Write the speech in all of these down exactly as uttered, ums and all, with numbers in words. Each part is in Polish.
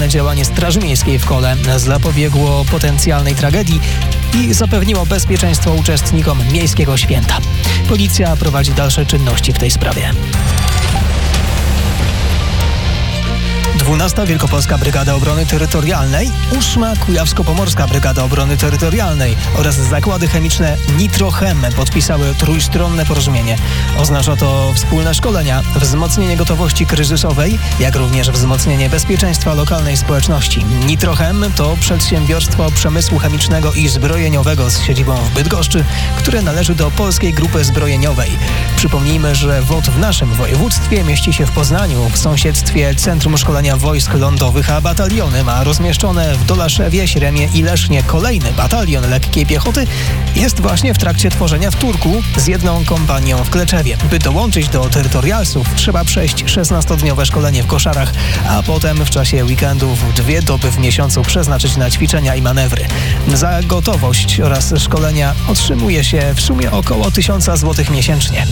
specjalne działanie Straży Miejskiej w Kole zapobiegło potencjalnej tragedii i zapewniło bezpieczeństwo uczestnikom miejskiego święta. Policja prowadzi dalsze czynności w tej sprawie. dwunasta Wielkopolska Brygada Obrony Terytorialnej, ósma Kujawsko-Pomorska Brygada Obrony Terytorialnej oraz zakłady chemiczne Nitrochem podpisały trójstronne porozumienie. Oznacza to wspólne szkolenia, wzmocnienie gotowości kryzysowej, jak również wzmocnienie bezpieczeństwa lokalnej społeczności. Nitrochem to przedsiębiorstwo przemysłu chemicznego i zbrojeniowego z siedzibą w Bydgoszczy, które należy do Polskiej Grupy Zbrojeniowej. Przypomnijmy, że W O T w naszym województwie mieści się w Poznaniu, w sąsiedztwie Centrum Szkolenia Wojsk Lądowych, a bataliony ma rozmieszczone w Dolaszewie, Śremie i Lesznie. Kolejny batalion lekkiej piechoty jest właśnie w trakcie tworzenia w Turku z jedną kompanią w Kleczewie. By dołączyć do terytorialsów, trzeba przejść szesnastodniowe szkolenie w Koszarach, a potem w czasie weekendów dwie doby w miesiącu przeznaczyć na ćwiczenia i manewry. Za gotowość oraz szkolenia otrzymuje się w sumie około tysiąca złotych miesięcznie.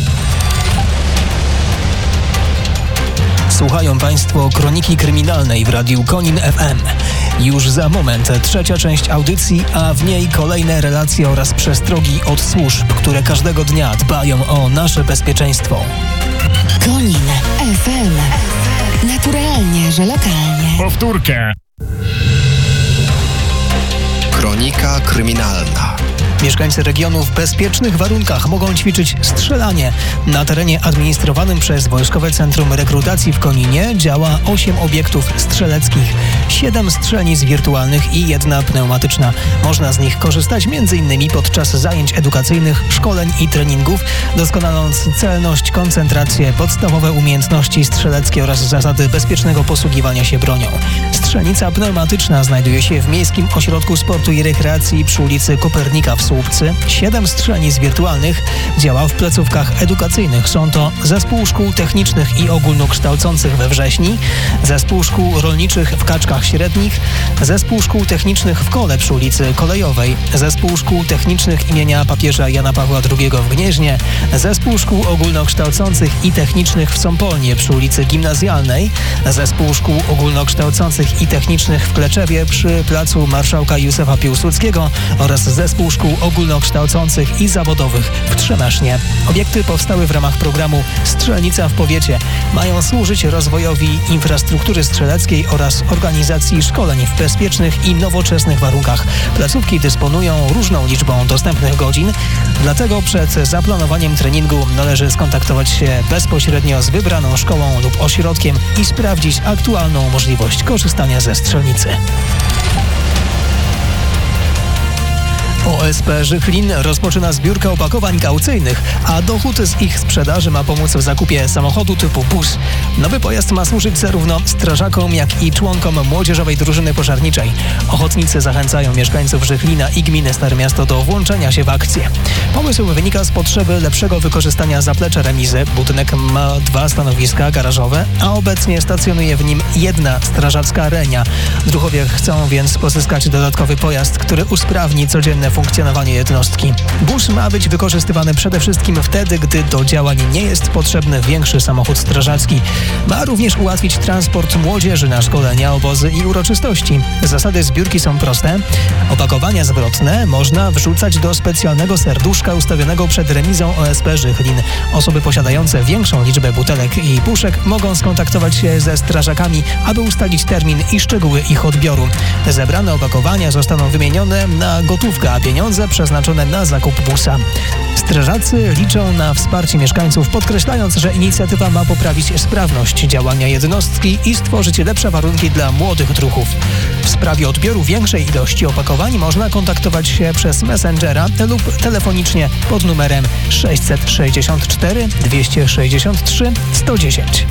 Słuchają Państwo Kroniki Kryminalnej w Radiu Konin F M. Już za moment trzecia część audycji, a w niej kolejne relacje oraz przestrogi od służb, które każdego dnia dbają o nasze bezpieczeństwo. Konin F M. Naturalnie, że lokalnie. Powtórkę. Kronika Kryminalna. Mieszkańcy regionu w bezpiecznych warunkach mogą ćwiczyć strzelanie. Na terenie administrowanym przez Wojskowe Centrum Rekrutacji w Koninie działa osiem obiektów strzeleckich, siedem strzelnic wirtualnych i jedna pneumatyczna. Można z nich korzystać między innymi podczas zajęć edukacyjnych, szkoleń i treningów, doskonaląc celność, koncentrację, podstawowe umiejętności strzeleckie oraz zasady bezpiecznego posługiwania się bronią. Strzelnica pneumatyczna znajduje się w Miejskim Ośrodku Sportu i Rekreacji przy ulicy Kopernika w Słupcy. Siedem strzelnic wirtualnych działa w placówkach edukacyjnych. Są to Zespół Szkół Technicznych i Ogólnokształcących we Wrześni, Zespół Szkół Rolniczych w Kaczkach Średnich, Zespół Szkół Technicznych w Kole przy ulicy Kolejowej, Zespół Szkół Technicznych imienia papieża Jana Pawła drugiego w Gnieźnie, Zespół Szkół Ogólnokształcących i Technicznych w Sąpolnie przy ulicy Gimnazjalnej, Zespół Szkół Ogólnokształcących i Technicznych w Kleczewie przy placu Marszałka Józefa Piłsudskiego oraz Zespół Szkół Ogólnokształcących i Zawodowych w Trzemesznie. Obiekty powstały w ramach programu Strzelnica w Powiecie. Mają służyć rozwojowi infrastruktury strzeleckiej oraz organizacji szkoleń w bezpiecznych i nowoczesnych warunkach. Placówki dysponują różną liczbą dostępnych godzin, dlatego przed zaplanowaniem treningu należy skontaktować się bezpośrednio z wybraną szkołą lub ośrodkiem i sprawdzić aktualną możliwość korzystania ze strzelnicy. O S P Żychlin rozpoczyna zbiórkę opakowań kaucyjnych, a dochód z ich sprzedaży ma pomóc w zakupie samochodu typu bus. Nowy pojazd ma służyć zarówno strażakom, jak i członkom młodzieżowej drużyny pożarniczej. Ochotnicy zachęcają mieszkańców Żychlina i gminy Stare Miasto do włączenia się w akcję. Pomysł wynika z potrzeby lepszego wykorzystania zaplecza remizy. Budynek ma dwa stanowiska garażowe, a obecnie stacjonuje w nim jedna strażacka renia. Druhowie chcą więc pozyskać dodatkowy pojazd, który usprawni codzienne funkcjonowanie jednostki. Bus ma być wykorzystywany przede wszystkim wtedy, gdy do działań nie jest potrzebny większy samochód strażacki. Ma również ułatwić transport młodzieży na szkolenia, obozy i uroczystości. Zasady zbiórki są proste. Opakowania zwrotne można wrzucać do specjalnego serduszka ustawionego przed remizą O S P Żychlin. Osoby posiadające większą liczbę butelek i puszek mogą skontaktować się ze strażakami, aby ustalić termin i szczegóły ich odbioru. Zebrane opakowania zostaną wymienione na gotówkę, a pieniądze przeznaczone na zakup busa. Strażacy liczą na wsparcie mieszkańców, podkreślając, że inicjatywa ma poprawić sprawność działania jednostki i stworzyć lepsze warunki dla młodych druhów. W sprawie odbioru większej ilości opakowań można kontaktować się przez Messengera lub telefonicznie pod numerem sześćset sześćdziesiąt cztery dwieście sześćdziesiąt trzy sto dziesięć.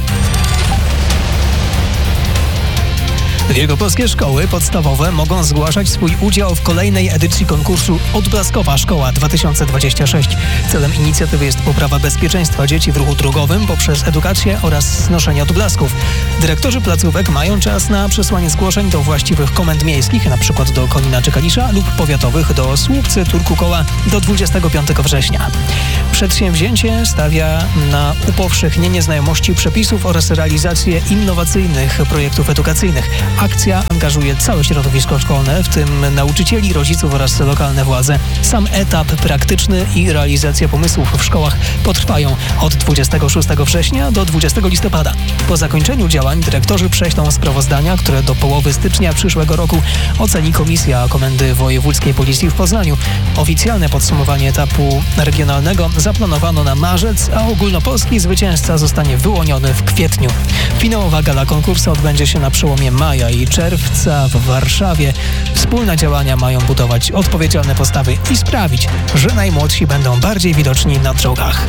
Wielkopolskie szkoły podstawowe mogą zgłaszać swój udział w kolejnej edycji konkursu Odblaskowa Szkoła dwa tysiące dwudziesty szósty. Celem inicjatywy jest poprawa bezpieczeństwa dzieci w ruchu drogowym poprzez edukację oraz noszenie odblasków. Dyrektorzy placówek mają czas na przesłanie zgłoszeń do właściwych komend miejskich, np. do Konina czy Kalisza, lub powiatowych do Słupcy, Turku, Koła do dwudziestego piątego września. Przedsięwzięcie stawia na upowszechnienie znajomości przepisów oraz realizację innowacyjnych projektów edukacyjnych, Akcja angażuje całe środowisko szkolne, w tym nauczycieli, rodziców oraz lokalne władze. Sam etap praktyczny i realizacja pomysłów w szkołach potrwają od dwudziestego szóstego września do dwudziestego listopada. Po zakończeniu działań dyrektorzy prześlą sprawozdania, które do połowy stycznia przyszłego roku oceni Komisja Komendy Wojewódzkiej Policji w Poznaniu. Oficjalne podsumowanie etapu regionalnego zaplanowano na marzec, a ogólnopolski zwycięzca zostanie wyłoniony w kwietniu. Finałowa gala konkursu odbędzie się na przełomie maja i czerwca w Warszawie. Wspólne działania mają budować odpowiedzialne postawy i sprawić, że najmłodsi będą bardziej widoczni na drogach.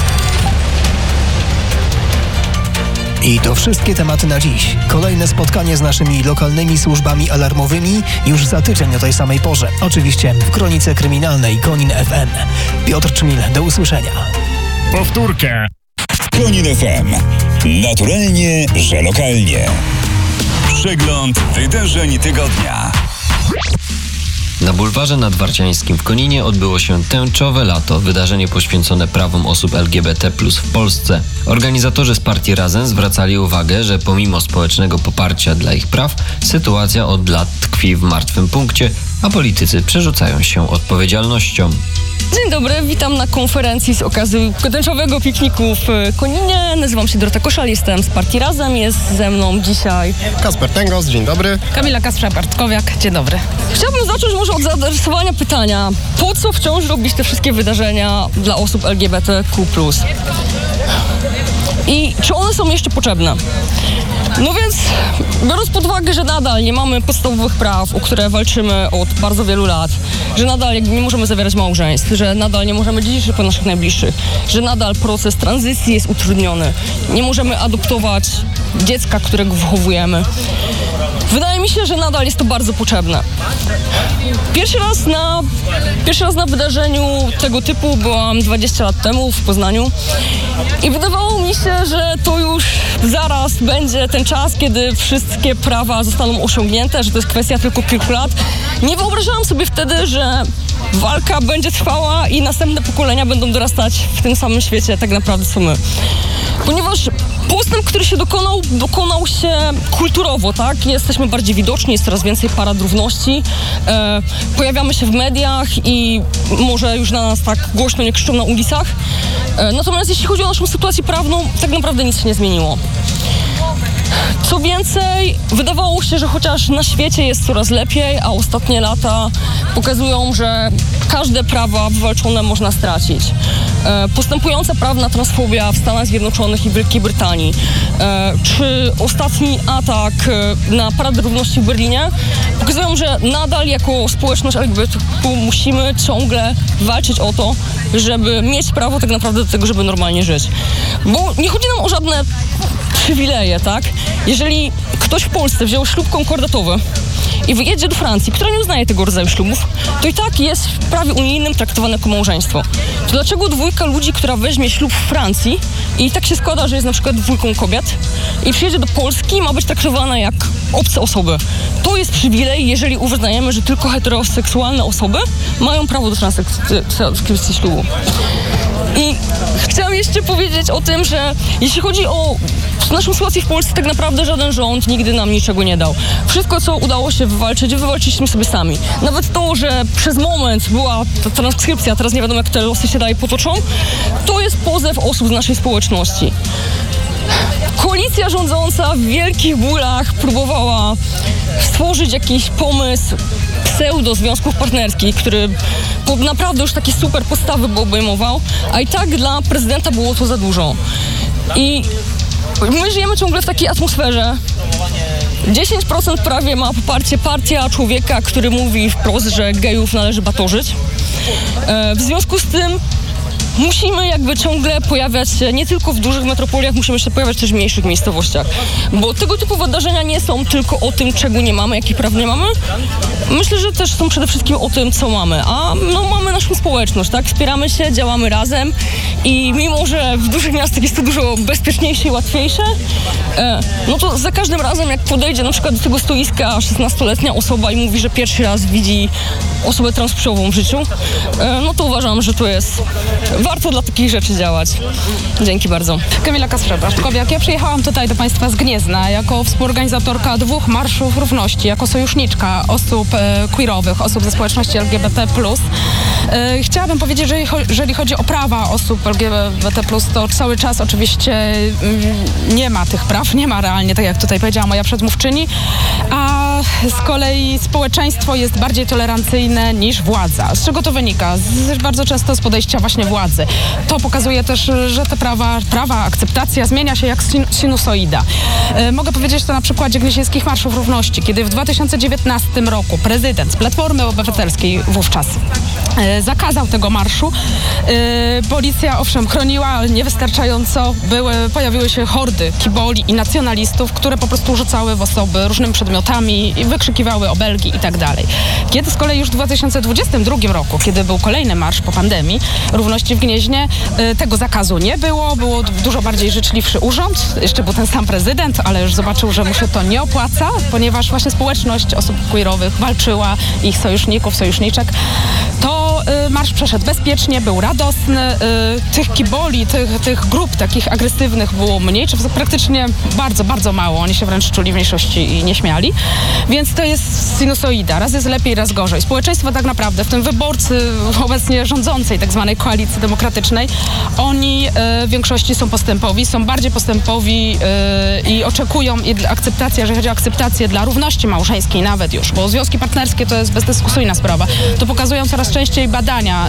I to wszystkie tematy na dziś. Kolejne spotkanie z naszymi lokalnymi służbami alarmowymi już za tydzień o tej samej porze. Oczywiście w Kronice Kryminalnej Konin F M. Piotr Czmil, do usłyszenia. Powtórkę. Konin F M. Naturalnie, że lokalnie. Przegląd wydarzeń tygodnia. Na bulwarze nadwarciańskim w Koninie odbyło się tęczowe lato, wydarzenie poświęcone prawom osób L G B T plus w Polsce. Organizatorzy z partii Razem zwracali uwagę, że pomimo społecznego poparcia dla ich praw, sytuacja od lat tkwi w martwym punkcie, a politycy przerzucają się odpowiedzialnością. Dzień dobry, witam na konferencji z okazji tęczowego pikniku w Koninie. Nazywam się Dorota Koszal, jestem z partii Razem, jest ze mną dzisiaj Kasper Tęgos, dzień dobry. Kamila Kasprza-Bartkowiak, dzień dobry. Chciałabym zacząć może od zaadresowania pytania, po co wciąż robić te wszystkie wydarzenia dla osób L G B T Q plus? I czy one są jeszcze potrzebne? No więc, biorąc pod uwagę, że nadal nie mamy podstawowych praw, o które walczymy od bardzo wielu lat, że nadal nie możemy zawierać małżeństw, że nadal nie możemy dziedziczyć po naszych najbliższych, że nadal proces tranzycji jest utrudniony, nie możemy adoptować dziecka, którego wychowujemy. Wydaje mi się, że nadal jest to bardzo potrzebne. Pierwszy raz na, pierwszy raz na wydarzeniu tego typu byłam dwadzieścia lat temu w Poznaniu i wydawało mi się, że to już zaraz będzie ten czas, kiedy wszystkie prawa zostaną osiągnięte, że to jest kwestia tylko kilku lat. Nie wyobrażałam sobie wtedy, że walka będzie trwała i następne pokolenia będą dorastać w tym samym świecie, tak naprawdę co my. Ponieważ postęp, który się dokonał, dokonał się kulturowo, tak? Jesteśmy bardziej widoczni, jest coraz więcej parad równości, e, pojawiamy się w mediach i może już na nas tak głośno nie krzyczą na ulicach. E, natomiast jeśli chodzi o naszą sytuację prawną, tak naprawdę nic się nie zmieniło. Co więcej, wydawało się, że chociaż na świecie jest coraz lepiej, a ostatnie lata pokazują, że każde prawa wywalczone można stracić. E, postępująca prawna transfobia w Stanach Zjednoczonych i Wielkiej Brytanii, e, czy ostatni atak e, na Paradę Równości w Berlinie pokazują, że nadal jako społeczność L G B T Q musimy ciągle walczyć o to, żeby mieć prawo tak naprawdę do tego, żeby normalnie żyć. Bo nie chodzi nam o żadne przywileje, tak? Jeżeli ktoś w Polsce wziął ślub konkordatowy i wyjedzie do Francji, która nie uznaje tego rodzaju ślubów, to i tak jest w prawie unijnym traktowane jako małżeństwo. To dlaczego dwójka ludzi, która weźmie ślub w Francji i tak się składa, że jest na przykład dwójką kobiet i przyjedzie do Polski, ma być traktowana jak obce osoby? To jest przywilej, jeżeli uznajemy, że tylko heteroseksualne osoby mają prawo do transkrypcji ślubu. I chciałam jeszcze powiedzieć o tym, że jeśli chodzi o naszą sytuację w Polsce, tak naprawdę żaden rząd nigdy nam niczego nie dał. Wszystko, co udało się wywalczyć, wywalczyliśmy sobie sami. Nawet to, że przez moment była ta transkrypcja, teraz nie wiadomo, jak te losy się dalej potoczą, to jest pozew osób z naszej społeczności. Koalicja rządząca w wielkich bólach próbowała stworzyć jakiś pomysł pseudo związków partnerskich, który naprawdę już takie super podstawy by obejmował, a i tak dla prezydenta było to za dużo. I my żyjemy ciągle w takiej atmosferze. dziesięć procent prawie ma poparcie partia człowieka, który mówi wprost, że gejów należy batorzyć. W związku z tym musimy jakby ciągle pojawiać się nie tylko w dużych metropoliach, musimy się pojawiać też w mniejszych miejscowościach. Bo tego typu wydarzenia nie są tylko o tym, czego nie mamy, jakich praw nie mamy. Myślę, że też są przede wszystkim o tym, co mamy. A no, mamy naszą społeczność, tak? Wspieramy się, działamy razem i mimo, że w dużych miastach jest to dużo bezpieczniejsze i łatwiejsze, e, no to za każdym razem, jak podejdzie na przykład do tego stoiska szesnastoletnia osoba i mówi, że pierwszy raz widzi osobę transpłciową w życiu, e, no to uważam, że to jest warto dla takich rzeczy działać. Dzięki bardzo. Kamila Kasprza-Bartkowiak. Ja przyjechałam tutaj do Państwa z Gniezna jako współorganizatorka dwóch marszów równości, jako sojuszniczka osób e, queerowych, osób ze społeczności L G B T plus. E, chciałabym powiedzieć, że jeżeli chodzi o prawa osób L G B T plus, to cały czas oczywiście nie ma tych praw, nie ma realnie, tak jak tutaj powiedziała moja przedmówczyni, a z kolei społeczeństwo jest bardziej tolerancyjne niż władza. Z czego to wynika? Z, bardzo często z podejścia właśnie władzy. To pokazuje też, że te prawa, prawa, akceptacja zmienia się jak sinusoida. E, mogę powiedzieć to na przykładzie Gnieźnieńskich Marszów Równości, kiedy w dwa tysiące dziewiętnastym roku prezydent z Platformy Obywatelskiej wówczas e, zakazał tego marszu. E, policja owszem chroniła, ale niewystarczająco. Były, pojawiły się hordy kiboli i nacjonalistów, które po prostu rzucały w osoby różnymi przedmiotami i wykrzykiwały obelgi i tak dalej. Kiedy z kolei już w dwa tysiące dwudziestym drugim roku, kiedy był kolejny marsz po pandemii równości w Gnieźnie, e, tego zakazu nie było. Było dużo bardziej życzliwszy urząd. Jeszcze był ten sam prezydent, ale już zobaczył, że mu się to nie opłaca, ponieważ właśnie społeczność osób queerowych walczyła, ich sojuszników, sojuszniczek. To y, marsz przeszedł bezpiecznie, był radosny. Y, tych kiboli, tych, tych grup takich agresywnych było mniej, czy praktycznie bardzo, bardzo mało. Oni się wręcz czuli w mniejszości i nie śmiali. Więc to jest sinusoida. Raz jest lepiej, raz gorzej. Społeczeństwo tak naprawdę, w tym wyborcy obecnie rządzącej tak zwanej koalicji demokratycznej, oni y, w większości są postępowi, są bardziej postępowi yy, i oczekują i akceptacja, jeżeli chodzi o akceptację dla równości małżeńskiej nawet już, bo związki partnerskie to jest bezdyskusyjna sprawa. To pokazują coraz częściej badania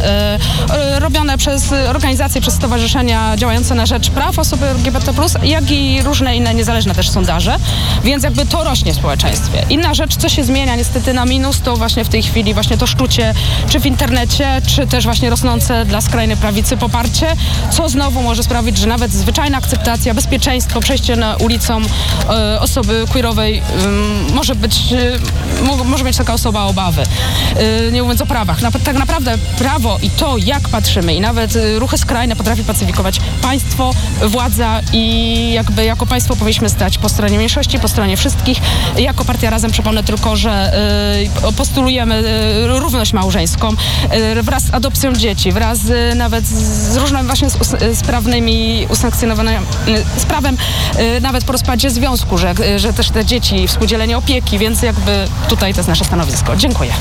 yy, robione przez organizacje, przez stowarzyszenia działające na rzecz praw osób L G B T plus, jak i różne inne niezależne też sondaże, więc jakby to rośnie w społeczeństwie. Inna rzecz, co się zmienia niestety na minus, to właśnie w tej chwili właśnie to szczucie, czy w internecie, czy też właśnie rosnące dla skrajnej prawicy poparcie, co znowu może sprawić, że nawet zwyczajna akceptacja, bezpieczeństwo, przejście na ulicą e, osoby queerowej e, może być, e, może mieć taka osoba obawy. E, nie mówiąc o prawach. Na, tak naprawdę prawo i to, jak patrzymy i nawet e, ruchy skrajne potrafi pacyfikować państwo, władza i jakby jako państwo powinniśmy stać po stronie mniejszości, po stronie wszystkich. Jako Partia Razem przypomnę tylko, że e, postulujemy e, równość małżeńską e, wraz z adopcją dzieci, wraz z, nawet z różnymi właśnie z, z prawnymi usankcjonowanymi z prawem y, nawet po rozpadzie związku, że, y, że też te dzieci, współdzielenie opieki, więc jakby tutaj to jest nasze stanowisko. Dziękuję.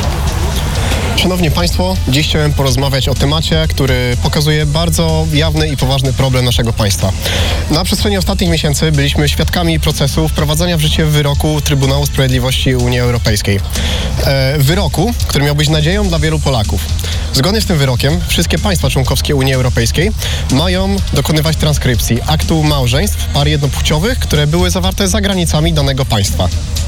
Szanowni Państwo, dziś chciałem porozmawiać o temacie, który pokazuje bardzo jawny i poważny problem naszego państwa. Na przestrzeni ostatnich miesięcy byliśmy świadkami procesu wprowadzania w życie wyroku Trybunału Sprawiedliwości Unii Europejskiej. E, wyroku, który miał być nadzieją dla wielu Polaków. Zgodnie z tym wyrokiem wszystkie państwa członkowskie Unii Europejskiej mają dokonywać transkrypcji aktu małżeństw par jednopłciowych, które były zawarte za granicami danego państwa.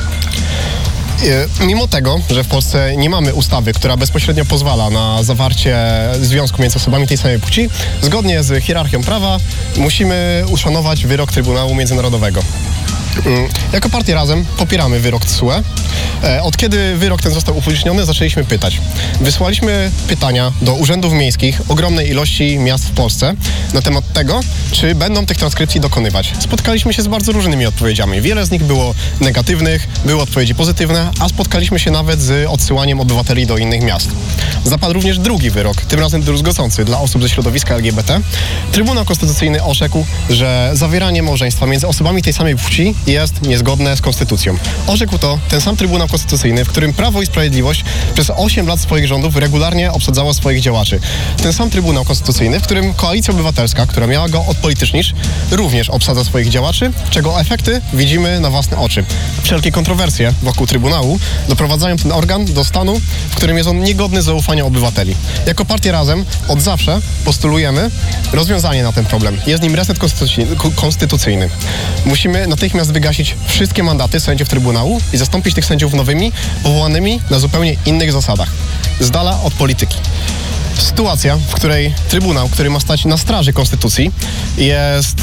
Mimo tego, że w Polsce nie mamy ustawy, która bezpośrednio pozwala na zawarcie związku między osobami tej samej płci, zgodnie z hierarchią prawa musimy uszanować wyrok Trybunału Międzynarodowego. Jako Partia Razem popieramy wyrok T S U E. Od kiedy wyrok ten został upubliczniony, zaczęliśmy pytać. Wysłaliśmy pytania do urzędów miejskich ogromnej ilości miast w Polsce na temat tego, czy będą tych transkrypcji dokonywać. Spotkaliśmy się z bardzo różnymi odpowiedziami. Wiele z nich było negatywnych, były odpowiedzi pozytywne, a spotkaliśmy się nawet z odsyłaniem obywateli do innych miast. Zapadł również drugi wyrok, tym razem druzgocący dla osób ze środowiska L G B T. Trybunał Konstytucyjny orzekł, że zawieranie małżeństwa między osobami tej samej płci jest niezgodne z konstytucją. Orzekł to ten sam Trybunał Konstytucyjny, w którym Prawo i Sprawiedliwość przez osiem lat swoich rządów regularnie obsadzało swoich działaczy. Ten sam Trybunał Konstytucyjny, w którym Koalicja Obywatelska, która miała go odpolitycznić, również obsadza swoich działaczy, czego efekty widzimy na własne oczy. Wszelkie kontrowersje wokół Trybunału doprowadzają ten organ do stanu, w którym jest on niegodny zaufania obywateli. Jako Partia Razem od zawsze postulujemy rozwiązanie na ten problem. Jest nim reset konstytucyjny. Musimy natychmiast wygasić wszystkie mandaty sędziów Trybunału i zastąpić tych sędziów nowymi, powołanymi na zupełnie innych zasadach. Z dala od polityki. Sytuacja, w której Trybunał, który ma stać na straży Konstytucji, jest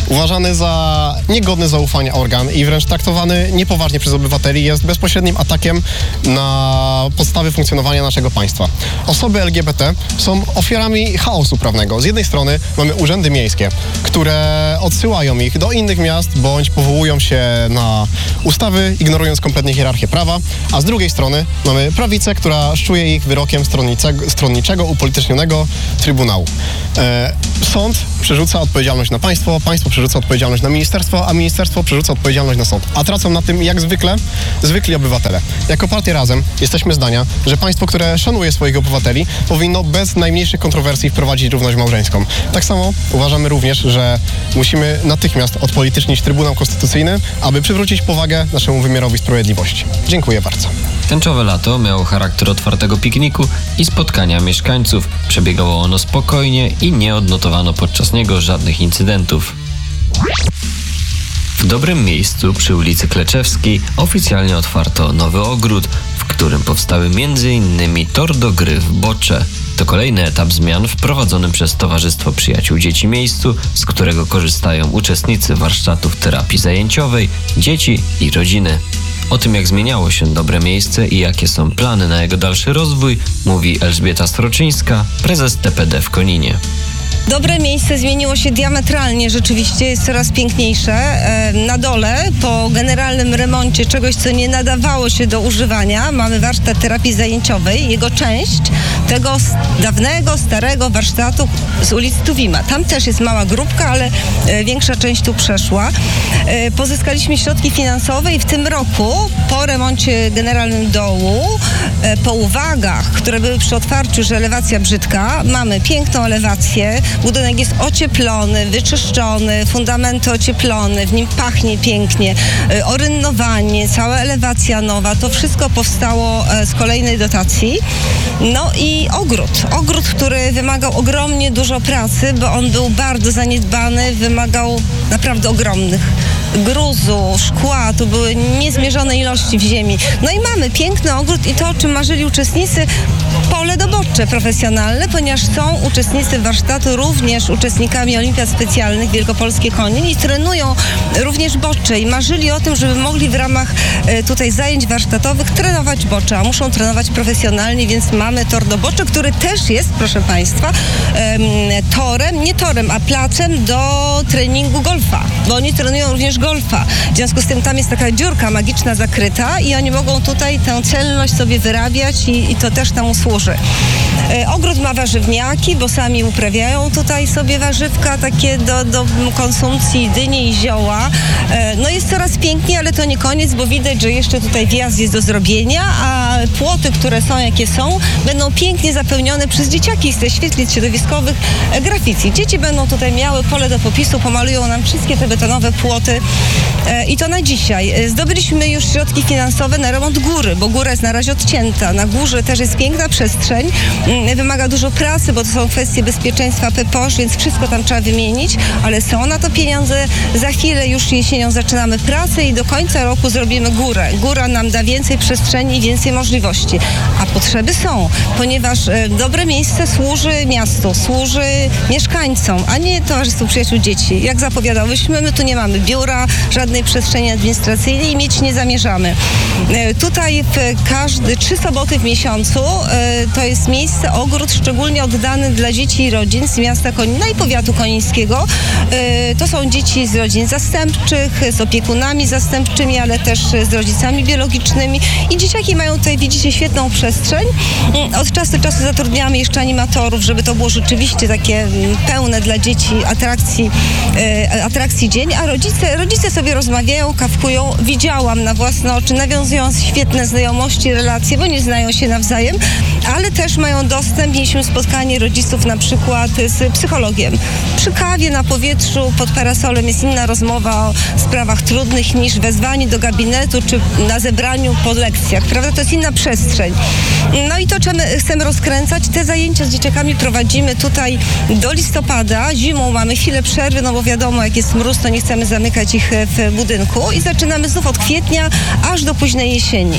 uważany za niegodny zaufania organ i wręcz traktowany niepoważnie przez obywateli, jest bezpośrednim atakiem na podstawy funkcjonowania naszego państwa. Osoby L G B T są ofiarami chaosu prawnego. Z jednej strony mamy urzędy miejskie, które odsyłają ich do innych miast bądź powołują się na ustawy, ignorując kompletnie hierarchię prawa, a z drugiej strony mamy prawicę, która szczuje ich wyrokiem stronniczego, stronniczego upolitycznionego Trybunału. E, sąd przerzuca odpowiedzialność na państwo, państwo przerzuca odpowiedzialność na ministerstwo, a ministerstwo przerzuca odpowiedzialność na sąd. A tracą na tym, jak zwykle, zwykli obywatele. Jako Partia Razem jesteśmy zdania, że państwo, które szanuje swoich obywateli, powinno bez najmniejszych kontrowersji wprowadzić równość małżeńską. Tak samo uważamy również, że musimy natychmiast odpolitycznić Trybunał Konstytucyjny, aby przywrócić powagę naszemu wymiarowi sprawiedliwości. Dziękuję bardzo. Tęczowe lato miało charakter otwartego pikniku i spotkania mieszkańców. Przebiegało ono spokojnie i nie odnotowano podczas niego żadnych incydentów. W dobrym miejscu przy ulicy Kleczewskiej oficjalnie otwarto nowy ogród, w którym powstały między innymi tor do gry w bocze. To kolejny etap zmian wprowadzonym przez Towarzystwo Przyjaciół Dzieci Miejscu, z którego korzystają uczestnicy warsztatów terapii zajęciowej, dzieci i rodziny. O tym, jak zmieniało się dobre miejsce i jakie są plany na jego dalszy rozwój, mówi Elżbieta Stroczyńska, prezes T P D w Koninie. Dobre miejsce zmieniło się diametralnie, rzeczywiście jest coraz piękniejsze. Na dole, po generalnym remoncie czegoś, co nie nadawało się do używania, mamy warsztat terapii zajęciowej. Jego część tego dawnego, starego warsztatu z ulicy Tuwima. Tam też jest mała grupka, ale większa część tu przeszła. Pozyskaliśmy środki finansowe i w tym roku, po remoncie generalnym dołu, po uwagach, które były przy otwarciu, że elewacja brzydka, mamy piękną elewację. Budynek jest ocieplony, wyczyszczony, fundamenty ocieplone, w nim pachnie pięknie, orynnowanie, cała elewacja nowa, to wszystko powstało z kolejnej dotacji. No i ogród. Ogród, który wymagał ogromnie dużo pracy, bo on był bardzo zaniedbany, wymagał naprawdę ogromnych gruzu, szkła, tu były niezmierzone ilości w ziemi. No i mamy piękny ogród i to, o czym marzyli uczestnicy, pole dobocze profesjonalne, ponieważ są uczestnicy warsztatu również uczestnikami Olimpiad Specjalnych Wielkopolskie Konin i trenują również bocze i marzyli o tym, żeby mogli w ramach e, tutaj zajęć warsztatowych trenować bocze, a muszą trenować profesjonalnie, więc mamy tor do bocze, który też jest, proszę Państwa, e, torem, nie torem, a placem do treningu golfa, bo oni trenują również golfa. W związku z tym tam jest taka dziurka magiczna zakryta i oni mogą tutaj tę celność sobie wyrabiać i, i to też temu służy. E, ogród ma warzywniaki, bo sami uprawiają tutaj sobie warzywka takie do, do konsumpcji, dynie i zioła. E, no jest coraz piękniej, ale to nie koniec, bo widać, że jeszcze tutaj wjazd jest do zrobienia, a płoty, które są, jakie są, będą pięknie zapełnione przez dzieciaki ze świetlic środowiskowych e, graficji. Dzieci będą tutaj miały pole do popisu, pomalują nam wszystkie te betonowe płoty e, i to na dzisiaj. E, zdobyliśmy już środki finansowe na remont góry, bo góra jest na razie odcięta. Na górze też jest piękna przestrzeń, e, wymaga dużo pracy, bo to są kwestie bezpieczeństwa P P O Sz, więc wszystko tam trzeba wymienić, ale są na to pieniądze. Za chwilę już jesienią zaczynamy pracę i do końca roku zrobimy górę. Góra nam da więcej przestrzeni i więcej możliwości. A potrzeby są, ponieważ e, dobre miejsce służy miastu, służy mieszkańcom, a nie Towarzystwu Przyjaciół Dzieci. Jak zapowiadałyśmy, my tu nie mamy biura, żadnej przestrzeni administracyjnej i mieć nie zamierzamy. E, tutaj w każdy, trzy soboty w miesiącu e, to jest miejsce, ogród szczególnie oddany dla dzieci i rodzin z miasta Konina i powiatu konińskiego. E, to są dzieci z rodzin zastępczych, z opiekunami zastępczymi, ale też z rodzicami biologicznymi i dzieciaki mają tutaj, widzicie, świetną przestrzeń. Od czasu do czasu zatrudniamy jeszcze animatorów, żeby to było rzeczywiście takie pełne dla dzieci atrakcji, e, atrakcji dzień, a rodzice, rodzice sobie rozmawiają, kawkują. Widziałam na własne oczy, nawiązują świetne znajomości, relacje, bo nie znają się nawzajem, ale też mają dostęp. Mieliśmy spotkanie rodziców na przykład z psychologiem. Przy kawie na powietrzu, pod parasolem jest inna rozmowa o sprawach trudnych niż wezwanie do gabinetu czy na zebraniu po lekcjach, prawda? To jest inna przestrzeń. No i to chcemy, chcemy rozkręcać. Te zajęcia z dzieciakami prowadzimy tutaj do listopada. Zimą mamy chwilę przerwy, no bo wiadomo, jak jest mróz, to nie chcemy zamykać ich w budynku i zaczynamy znów od kwietnia aż do późnej jesieni.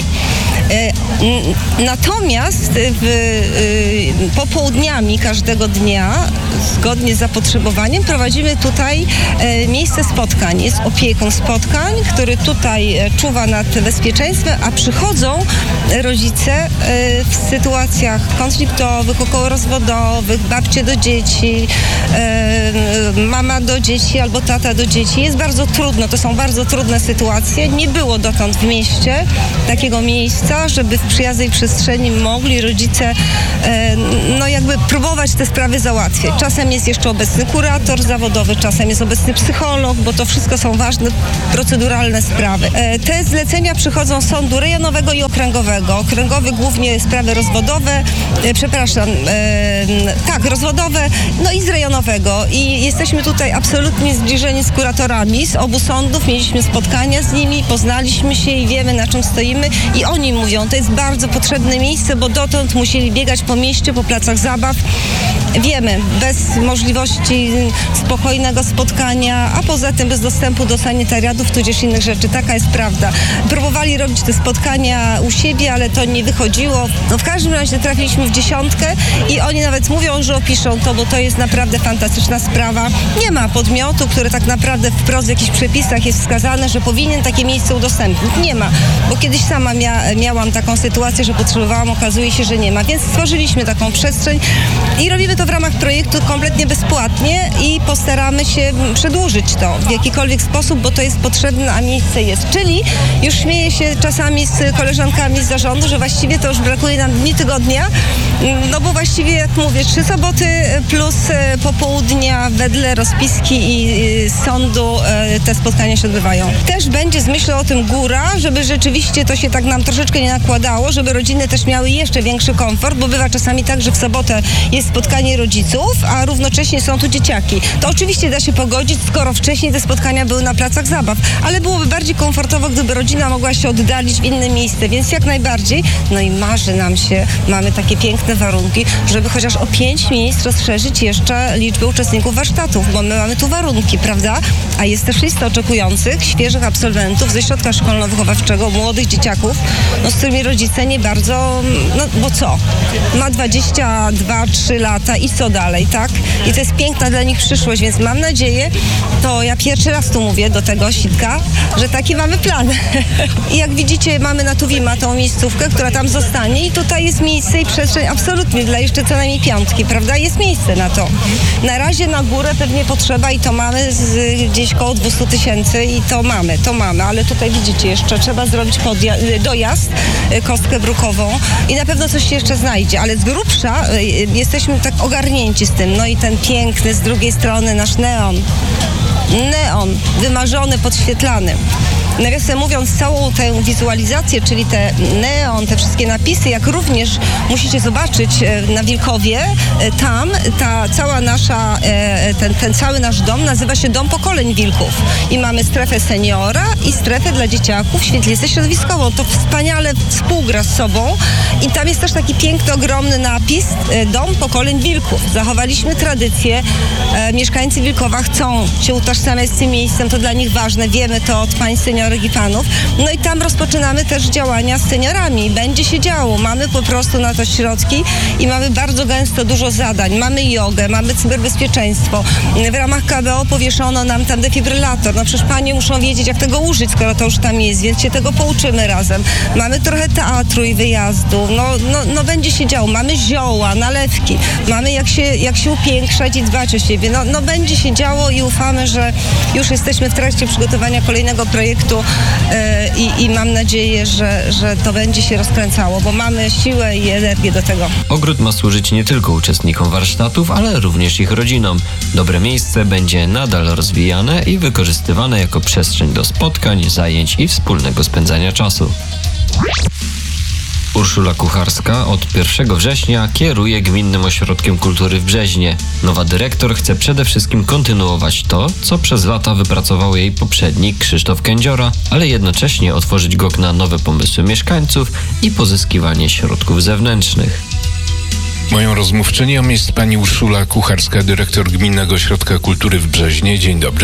Natomiast w, popołudniami każdego dnia zgodnie z zapotrzebowaniem prowadzimy tutaj e, miejsce spotkań. Jest opiekun spotkań, który tutaj e, czuwa nad bezpieczeństwem, a przychodzą rodzice e, w sytuacjach konfliktowych, okołorozwodowych, babcie do dzieci, e, mama do dzieci albo tata do dzieci. Jest bardzo trudno, to są bardzo trudne sytuacje. Nie było dotąd w mieście takiego miejsca, żeby w przyjaznej przestrzeni mogli rodzice e, no jakby próbować te sprawy załatwiać. Czasem jest jeszcze obecny kurator zawodowy, czasem jest obecny psycholog, bo to wszystko są ważne proceduralne sprawy. E, te zlecenia przychodzą z sądu rejonowego i okręgowego. Okręgowy głównie sprawy rozwodowe, e, przepraszam, e, tak, rozwodowe, no i z rejonowego. I jesteśmy tutaj absolutnie zbliżeni z kuratorami z obu sądów. Mieliśmy spotkania z nimi, poznaliśmy się i wiemy, na czym stoimy. I oni mówią, to jest bardzo potrzebne miejsce, bo dotąd musieli biegać po mieście, po placach zabaw. Wiemy, bez możliwości spokojnego spotkania, a poza tym bez dostępu do sanitariatów, tudzież innych rzeczy. Taka jest prawda. Próbowali robić te spotkania u siebie, ale to nie wychodziło. No w każdym razie trafiliśmy w dziesiątkę i oni nawet mówią, że opiszą to, bo to jest naprawdę fantastyczna sprawa. Nie ma podmiotu, który tak naprawdę wprost w jakichś przepisach jest wskazane, że powinien takie miejsce udostępnić. Nie ma, bo kiedyś sama mia- miałam taką sytuację, że potrzebowałam, okazuje się, że nie ma, więc stworzyliśmy taką przestrzeń i robimy to w ramach projektu kompletnie bezpłatnie i postaramy się przedłużyć to w jakikolwiek sposób, bo to jest potrzebne, a miejsce jest. Czyli już śmieję się czasami z koleżankami z zarządu, że właściwie to już brakuje nam dni tygodnia, no bo właściwie, jak mówię, trzy soboty plus popołudnia wedle rozpiski i sądu te spotkania się odbywają. Też będzie z myślą o tym góra, żeby rzeczywiście to się tak nam troszeczkę nie nakładało, żeby rodziny też miały jeszcze większy komfort, bo bywa czasami tak, że w sobotę jest spotkanie rodziców, a równocześnie są tu dzieciaki. To oczywiście da się pogodzić, skoro wcześniej te spotkania były na placach zabaw, ale byłoby bardziej komfortowo, gdyby rodzina mogła się oddalić w inne miejsce, więc jak najbardziej. No i marzy nam się, mamy takie piękne warunki, żeby chociaż o pięć miejsc rozszerzyć jeszcze liczbę uczestników warsztatów, bo my mamy tu warunki, prawda? A jest też lista oczekujących, świeżych absolwentów ze środka szkolno-wychowawczego, młodych dzieciaków, no z którymi rodzice nie bardzo, no bo co? Ma dwadzieścia dwa trzy lata i co dalej, tak? I to jest piękna dla nich przyszłość, więc mam nadzieję, to ja pierwszy raz tu mówię do tego Sitka, że taki mamy plan. I jak widzicie, mamy na Tuwima tą miejscówkę, która tam zostanie i tutaj jest miejsce i przestrzeń absolutnie dla jeszcze co najmniej piątki, prawda? Jest miejsce na to. Na razie na górę pewnie potrzeba i to mamy z, gdzieś koło dwieście tysięcy i to mamy, to mamy, ale tutaj widzicie, jeszcze trzeba zrobić podja- dojazd, kostkę brukową i na pewno coś się jeszcze znajdzie, ale z grubsza y, jesteśmy tak ogarnięci z tym, no i ten piękny z drugiej strony nasz neon. Neon, wymarzony, podświetlany. Nawiasem mówiąc, całą tę wizualizację, czyli te neon, te wszystkie napisy, jak również musicie zobaczyć na Wilkowie, tam ta cała nasza, ten, ten cały nasz dom nazywa się Dom Pokoleń Wilków. I mamy strefę seniora i strefę dla dzieciaków, świetlicę środowiskową. To wspaniale współgra z sobą. I tam jest też taki piękny, ogromny napis Dom Pokoleń Wilków. Zachowaliśmy tradycję. Mieszkańcy Wilkowa chcą się utożsamiać z tym miejscem, to dla nich ważne. Wiemy to od pań seniorów i panów. No i tam rozpoczynamy też działania z seniorami. Będzie się działo. Mamy po prostu na to środki i mamy bardzo gęsto dużo zadań. Mamy jogę, mamy cyberbezpieczeństwo. W ramach K B O powieszono nam tam defibrylator. No przecież panie muszą wiedzieć, jak tego użyć, skoro to już tam jest, więc się tego pouczymy razem. Mamy trochę teatru i wyjazdu. No, no, no będzie się działo. Mamy zioła, nalewki. Mamy jak się, jak się upiększać i dbać o siebie. No, no będzie się działo i ufamy, że już jesteśmy w trakcie przygotowania kolejnego projektu I, i mam nadzieję, że, że to będzie się rozkręcało, bo mamy siłę i energię do tego. Ogród ma służyć nie tylko uczestnikom warsztatów, ale również ich rodzinom. Dobre miejsce będzie nadal rozwijane i wykorzystywane jako przestrzeń do spotkań, zajęć i wspólnego spędzania czasu. Urszula Kucharska od pierwszego września kieruje Gminnym Ośrodkiem Kultury w Brzeźnie. Nowa dyrektor chce przede wszystkim kontynuować to, co przez lata wypracował jej poprzednik Krzysztof Kędziora, ale jednocześnie otworzyć go na nowe pomysły mieszkańców i pozyskiwanie środków zewnętrznych. Moją rozmówczynią jest pani Urszula Kucharska, dyrektor Gminnego Ośrodka Kultury w Brzeźnie. Dzień dobry.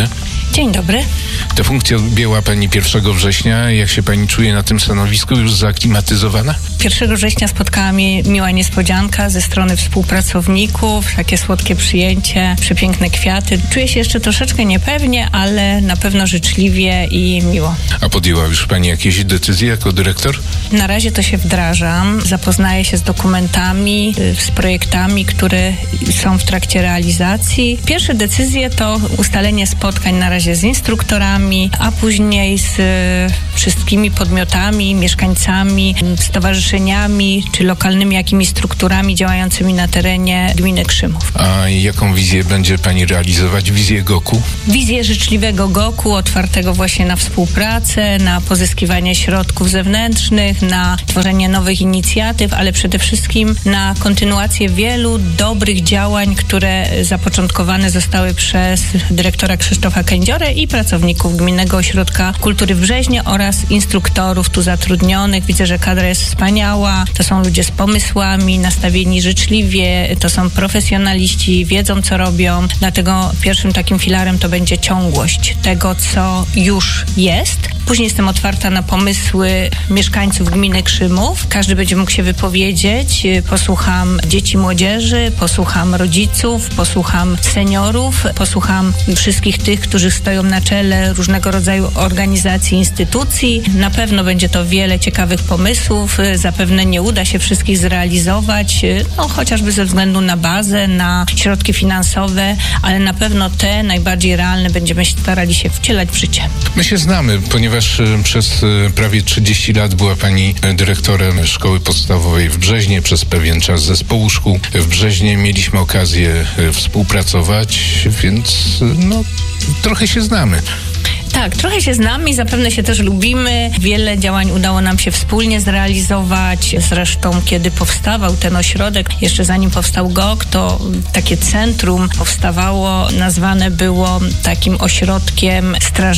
Dzień dobry. Tę funkcję objęła pani pierwszego września. Jak się pani czuje na tym stanowisku? Już zaaklimatyzowana? pierwszego września spotkała mnie miła niespodzianka ze strony współpracowników, takie słodkie przyjęcie, przepiękne kwiaty. Czuję się jeszcze troszeczkę niepewnie, ale na pewno życzliwie i miło. A podjęła już pani jakieś decyzje jako dyrektor? Na razie to się wdrażam, zapoznaję się z dokumentami, z projektami, które są w trakcie realizacji. Pierwsze decyzje to ustalenie spotkań na razie z instruktorami, a później z wszystkimi podmiotami, mieszkańcami, stowarzyszeniami czy lokalnymi jakimiś strukturami działającymi na terenie gminy Krzymów. A jaką wizję będzie pani realizować? Wizję Goku? Wizję życzliwego Goku, otwartego właśnie na współpracę, na pozyskiwanie środków zewnętrznych, na tworzenie nowych inicjatyw, ale przede wszystkim na kontynuację wielu dobrych działań, które zapoczątkowane zostały przez dyrektora Krzysztofa Kędziorę i pracowników Gminnego Ośrodka Kultury w Brzeźnie oraz instruktorów tu zatrudnionych. Widzę, że kadra jest wspaniała. To są ludzie z pomysłami, nastawieni życzliwie, to są profesjonaliści, wiedzą co robią. Dlatego pierwszym takim filarem to będzie ciągłość tego, co już jest. Później jestem otwarta na pomysły mieszkańców gminy Krzymów. Każdy będzie mógł się wypowiedzieć. Posłucham dzieci, młodzieży, posłucham rodziców, posłucham seniorów, posłucham wszystkich tych, którzy stoją na czele różnego rodzaju organizacji, instytucji. Na pewno będzie to wiele ciekawych pomysłów. Zapewne nie uda się wszystkich zrealizować, no chociażby ze względu na bazę, na środki finansowe, ale na pewno te najbardziej realne będziemy starali się wcielać w życie. My się znamy, ponieważ przez prawie trzydzieści lat była pani dyrektorem szkoły podstawowej w Brzeźnie, przez pewien czas zespołu szkół w Brzeźnie. Mieliśmy okazję współpracować, więc no trochę się znamy. Tak, trochę się znamy i zapewne się też lubimy. Wiele działań udało nam się wspólnie zrealizować. Zresztą, kiedy powstawał ten ośrodek, jeszcze zanim powstał Gok, to takie centrum powstawało, nazwane było takim ośrodkiem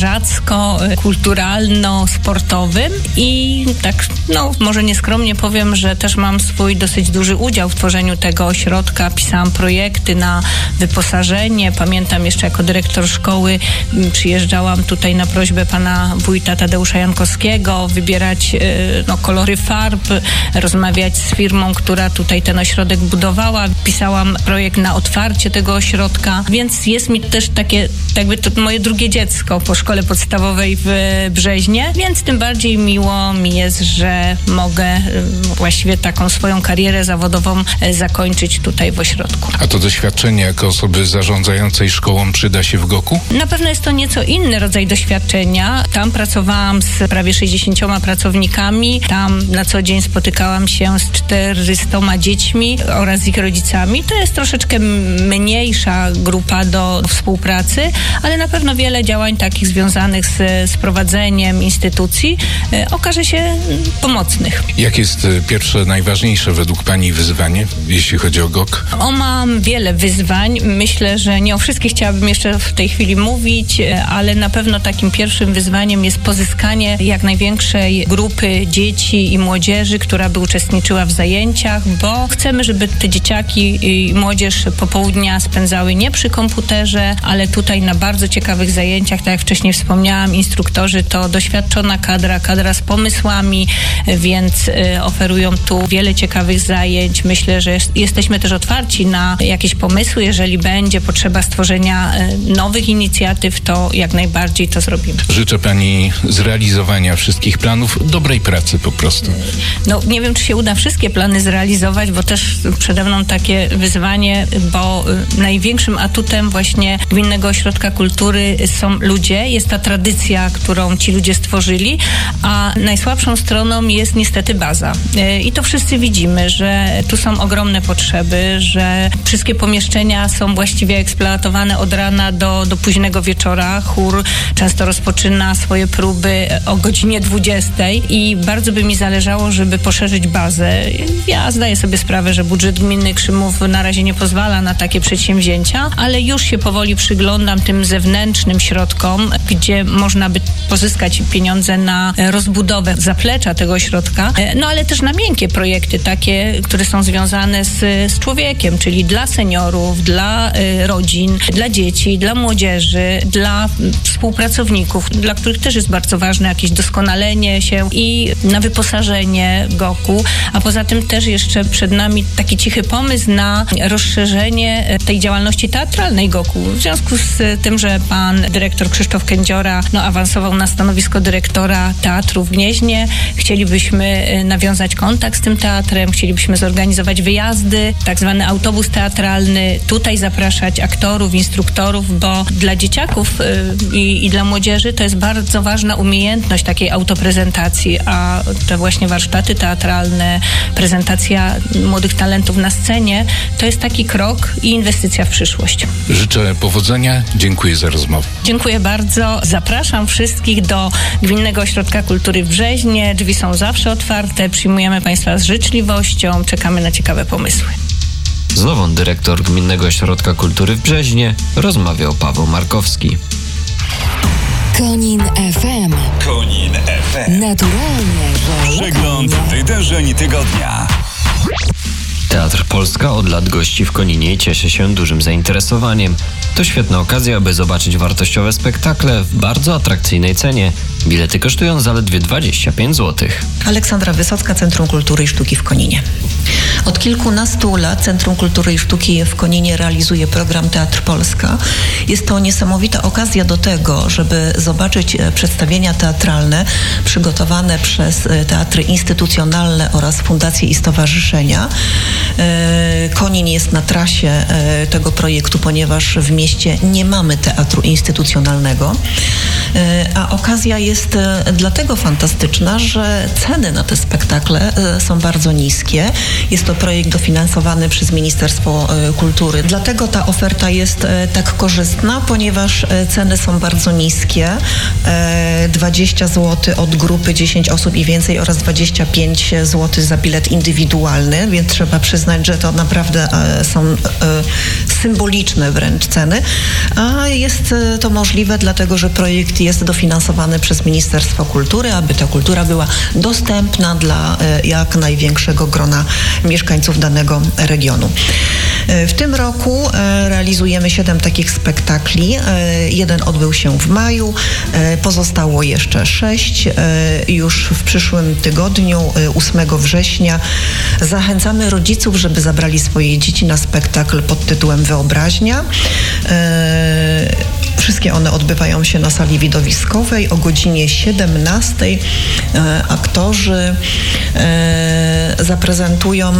strażacko-kulturalno-sportowym i tak, no może nieskromnie powiem, że też mam swój dosyć duży udział w tworzeniu tego ośrodka. Pisałam projekty na wyposażenie. Pamiętam jeszcze jako dyrektor szkoły przyjeżdżałam tutaj na prośbę pana wójta Tadeusza Jankowskiego wybierać no, kolory farb, rozmawiać z firmą, która tutaj ten ośrodek budowała. Pisałam projekt na otwarcie tego ośrodka, więc jest mi też takie, jakby to moje drugie dziecko po szkole podstawowej w Brzeźnie, więc tym bardziej miło mi jest, że mogę właściwie taką swoją karierę zawodową zakończyć tutaj w ośrodku. A to doświadczenie jako osoby zarządzającej szkołą przyda się w Goku? Na pewno jest to nieco inny rodzaj doświadczenia. Tam pracowałam z prawie sześćdziesięcioma pracownikami. Tam na co dzień spotykałam się z czterystoma dziećmi oraz ich rodzicami. To jest troszeczkę mniejsza grupa do współpracy, ale na pewno wiele działań takich związanych z, z prowadzeniem instytucji e, okaże się pomocnych. Jak jest pierwsze, najważniejsze według pani wyzwanie, jeśli chodzi o Gok? O, mam wiele wyzwań. Myślę, że nie o wszystkich chciałabym jeszcze w tej chwili mówić, ale na pewno takim pierwszym wyzwaniem jest pozyskanie jak największej grupy dzieci i młodzieży, która by uczestniczyła w zajęciach, bo chcemy, żeby te dzieciaki i młodzież popołudnia spędzały nie przy komputerze, ale tutaj na bardzo ciekawych zajęciach, tak jak wcześniej wspomniałam, instruktorzy to doświadczona kadra, kadra z pomysłami, więc oferują tu wiele ciekawych zajęć. Myślę, że jesteśmy też otwarci na jakieś pomysły. Jeżeli będzie potrzeba stworzenia nowych inicjatyw, to jak najbardziej to zrobimy. Życzę pani zrealizowania wszystkich planów, dobrej pracy po prostu. No nie wiem, czy się uda wszystkie plany zrealizować, bo też przede mną takie wyzwanie, bo największym atutem właśnie Gminnego Ośrodka Kultury są ludzie, jest ta tradycja, którą ci ludzie stworzyli, a najsłabszą stroną jest niestety baza. I to wszyscy widzimy, że tu są ogromne potrzeby, że wszystkie pomieszczenia są właściwie eksploatowane od rana do, do późnego wieczora. Chór często rozpoczyna swoje próby o godzinie dwudziestej i bardzo by mi zależało, żeby poszerzyć bazę. Ja zdaję sobie sprawę, że budżet gminy Krzymów na razie nie pozwala na takie przedsięwzięcia, ale już się powoli przyglądam tym zewnętrznym środkom, gdzie można by pozyskać pieniądze na rozbudowę zaplecza tego ośrodka, no ale też na miękkie projekty, takie, które są związane z, z człowiekiem, czyli dla seniorów, dla y, rodzin, dla dzieci, dla młodzieży, dla współpracowników, dla których też jest bardzo ważne jakieś doskonalenie się i na wyposażenie Goku, a poza tym też jeszcze przed nami taki cichy pomysł na rozszerzenie tej działalności teatralnej Goku. W związku z tym, że pan dyrektor Krzysztof Kędziora no, awansował na stanowisko dyrektora teatru w Gnieźnie, chcielibyśmy nawiązać kontakt z tym teatrem, chcielibyśmy zorganizować wyjazdy, tak zwany autobus teatralny, tutaj zapraszać aktorów, instruktorów, bo dla dzieciaków y, i, i dla młodzieży to jest bardzo ważna umiejętność takiej autoprezentacji, a te właśnie warsztaty teatralne, prezentacja młodych talentów na scenie, to jest taki krok i inwestycja w przyszłość. Życzę powodzenia, dziękuję za rozmowę. Dziękuję bardzo. Zapraszam wszystkich do Gminnego Ośrodka Kultury w Brzeźnie. Drzwi są zawsze otwarte, przyjmujemy Państwa z życzliwością, czekamy na ciekawe pomysły. Z nową dyrektor Gminnego Ośrodka Kultury w Brzeźnie rozmawiał Paweł Markowski. Konin F M. Konin F M. Naturalnie, że Przegląd wydarzeń tygodnia. Teatr Polska od lat gości w Koninie i cieszy się dużym zainteresowaniem. To świetna okazja, aby zobaczyć wartościowe spektakle w bardzo atrakcyjnej cenie. Bilety kosztują zaledwie dwadzieścia pięć złotych. Aleksandra Wysocka, Centrum Kultury i Sztuki w Koninie. Od kilkunastu lat Centrum Kultury i Sztuki w Koninie realizuje program Teatr Polska. Jest to niesamowita okazja do tego, żeby zobaczyć przedstawienia teatralne przygotowane przez teatry instytucjonalne oraz fundacje i stowarzyszenia. Konin jest na trasie tego projektu, ponieważ w mieście nie mamy teatru instytucjonalnego, a okazja jest dlatego fantastyczna, że ceny na te spektakle są bardzo niskie. Jest to projekt dofinansowany przez Ministerstwo Kultury. Dlatego ta oferta jest tak korzystna, ponieważ ceny są bardzo niskie. dwadzieścia złotych od grupy dziesięć osób i więcej oraz dwadzieścia pięć złotych za bilet indywidualny, więc trzeba przyznać, że to naprawdę są symboliczne wręcz ceny. A jest to możliwe dlatego, że projekt jest dofinansowany przez Ministerstwo Kultury, aby ta kultura była dostępna dla jak największego grona mieszkańców danego regionu. W tym roku realizujemy siedem takich spektakli. Jeden odbył się w maju, pozostało jeszcze sześć. Już w przyszłym tygodniu, ósmego września, zachęcamy rodziców, żeby zabrali swoje dzieci na spektakl pod tytułem Wyobraźnia. Wszystkie one odbywają się na sali widowiskowej o godzinie siedemnastej. Aktorzy zaprezentują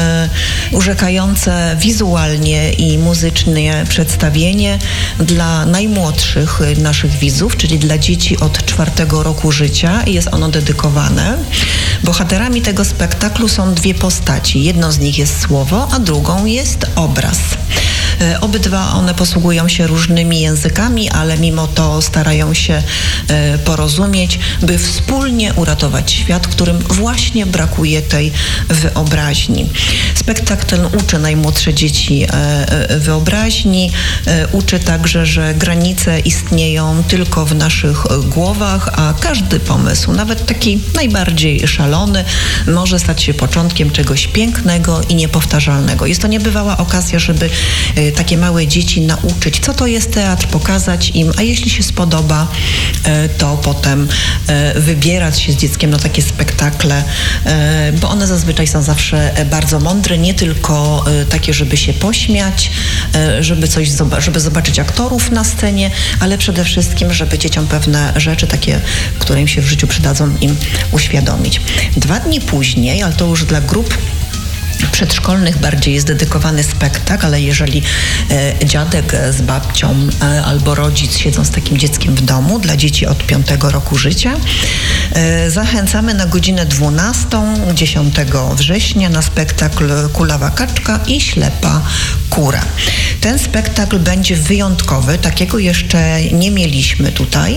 urzekające wizualnie i muzycznie przedstawienie dla najmłodszych naszych widzów, czyli dla dzieci od czwartego roku życia. Jest ono dedykowane. Bohaterami tego spektaklu są dwie postaci. Jedną z nich jest słowo, a drugą jest obraz. Obydwa one posługują się różnymi językami, ale mimo to starają się porozumieć, by wspólnie uratować świat, którym właśnie brakuje tej wyobraźni. Spektakl ten uczy najmłodsze dzieci wyobraźni, uczy także, że granice istnieją tylko w naszych głowach, a każdy pomysł, nawet taki najbardziej szalony, może stać się początkiem czegoś pięknego i niepowtarzalnego. Jest to niebywała okazja, żeby takie małe dzieci nauczyć, co to jest teatr, pokazać im, a jeśli się spodoba, to potem wybierać się z dzieckiem na takie spektakle, bo one zazwyczaj są zawsze bardzo mądre, nie tylko takie, żeby się pośmiać, żeby coś, żeby zobaczyć aktorów na scenie, ale przede wszystkim, żeby dzieciom pewne rzeczy, takie, które im się w życiu przydadzą, im uświadomić. Dwa dni później, ale to już dla grup przedszkolnych bardziej jest dedykowany spektakl, ale jeżeli e, dziadek z babcią e, albo rodzic siedzą z takim dzieckiem w domu dla dzieci od piątego roku życia, e, zachęcamy na godzinę dwunastą dziesiątego września na spektakl Kulawa Kaczka i Ślepa Kura. Ten spektakl będzie wyjątkowy, takiego jeszcze nie mieliśmy tutaj,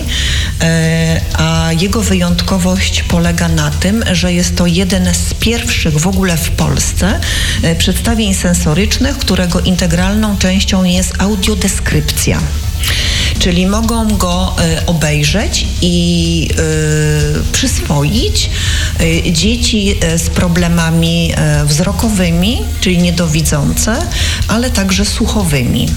a jego wyjątkowość polega na tym, że jest to jeden z pierwszych w ogóle w Polsce przedstawień sensorycznych, którego integralną częścią jest audiodeskrypcja. Czyli mogą go y, obejrzeć i y, przyswoić y, dzieci y, z problemami y, wzrokowymi, czyli niedowidzące, ale także słuchowymi.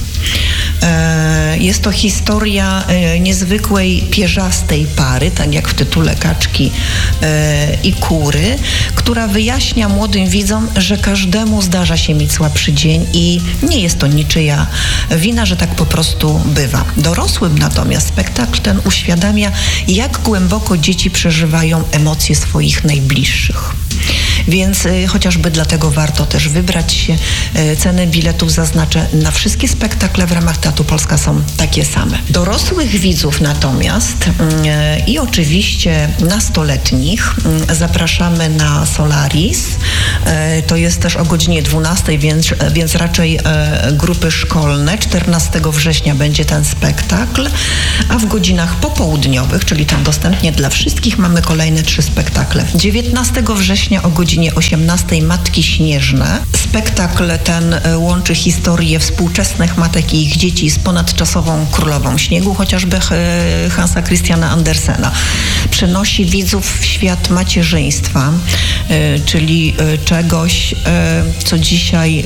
Y, jest to historia y, niezwykłej pierzastej pary, tak jak w tytule Kaczki y, i Kury, która wyjaśnia młodym widzom, że każdemu zdarza się mieć słabszy dzień i nie jest to niczyja wina, że tak po prostu bywa. Dorosłym natomiast spektakl ten uświadamia, jak głęboko dzieci przeżywają emocje swoich najbliższych. Więc y, chociażby dlatego warto też wybrać się. Y, ceny biletów, zaznaczę, na wszystkie spektakle w ramach Teatru Polska są takie same. Dorosłych widzów natomiast y, i oczywiście nastoletnich y, zapraszamy na Solaris. Y, to jest też o godzinie dwunastej, więc, więc raczej y, grupy szkolne. czternastego września będzie ten spektakl, a w godzinach popołudniowych, czyli tam dostępnie dla wszystkich, mamy kolejne trzy spektakle. dziewiętnastego września o godzinie osiemnastej Matki Śnieżne. Spektakl ten łączy historię współczesnych matek i ich dzieci z ponadczasową Królową Śniegu, chociażby Hansa Christiana Andersena. Przenosi widzów w świat macierzyństwa, czyli czegoś, co dzisiaj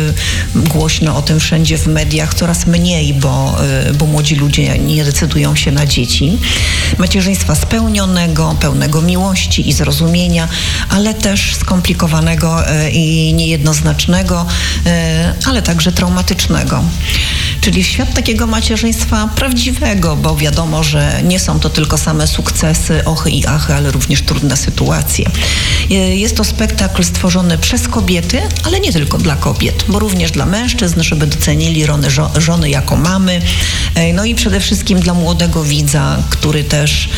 głośno o tym wszędzie w mediach, coraz mniej, bo, bo młodzi ludzie nie decydują się na dzieci. Macierzyństwa spełnionego, pełnego miłości i zrozumienia, ale też skomplikowanego i niejednoznacznego, ale także traumatycznego. Czyli świat takiego macierzyństwa prawdziwego, bo wiadomo, że nie są to tylko same sukcesy, ochy i achy, ale również trudne sytuacje. Jest to spektakl stworzony przez kobiety, ale nie tylko dla kobiet, bo również dla mężczyzn, żeby docenili rony, żony jako mamy. No i przede wszystkim dla młodego widza, który też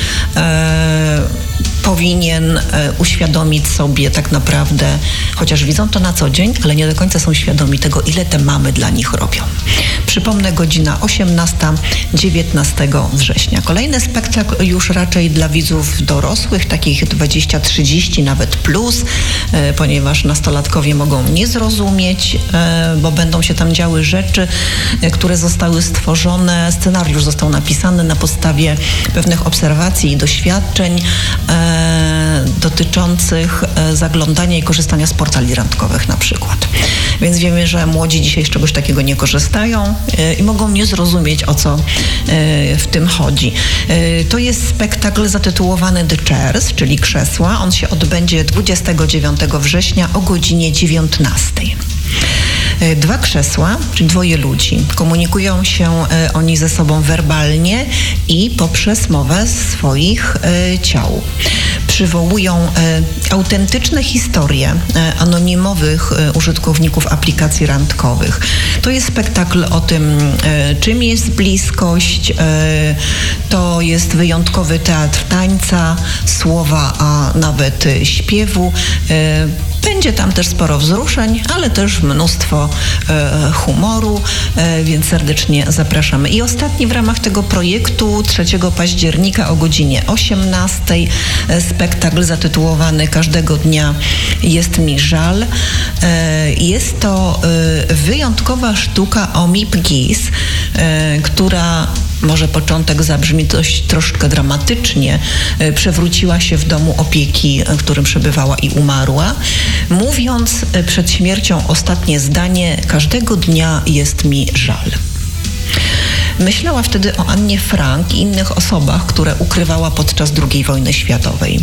e, powinien e, uświadomić sobie tak naprawdę, chociaż widzą to na co dzień, ale nie do końca są świadomi tego, ile te mamy dla nich robią. Przypomnę, godzina osiemnasta, dziewiętnastego września. Kolejny spektakl już raczej dla widzów dorosłych, takich dwadzieścia trzydzieści nawet plus, e, ponieważ nastolatkowie mogą nie zrozumieć, e, bo będą się tam działy rzeczy, e, które zostały stworzone, scenariusz został napisany na podstawie pewnych obserwacji i doświadczeń e, dotyczących e, zaglądania i korzystania z portali randkowych na przykład. Więc wiemy, że młodzi dzisiaj z czegoś takiego nie korzystają e, i mogą nie zrozumieć, o co e, w tym chodzi. E, to jest spektakl zatytułowany The Chairs, czyli krzesła. On się odbędzie dwudziestego dziewiątego września o godzinie dziewiętnastej. Dwa krzesła, czyli dwoje ludzi. Komunikują się e, oni ze sobą werbalnie i poprzez mowę swoich e, ciał. Przywołują e, autentyczne historie e, anonimowych e, użytkowników aplikacji randkowych. To jest spektakl o tym, e, czym jest bliskość. E, to jest wyjątkowy teatr tańca, słowa, a nawet e, śpiewu. E, Będzie tam też sporo wzruszeń, ale też mnóstwo e, humoru, e, więc serdecznie zapraszamy. I ostatni w ramach tego projektu trzeciego października o godzinie osiemnastej e, spektakl zatytułowany Każdego dnia jest mi żal. E, jest to e, wyjątkowa sztuka o Mip Gees, e, która może początek zabrzmi dość troszkę dramatycznie, przewróciła się w domu opieki, w którym przebywała i umarła, mówiąc przed śmiercią ostatnie zdanie: każdego dnia jest mi żal. Myślała wtedy o Annie Frank i innych osobach, które ukrywała podczas drugiej wojny światowej.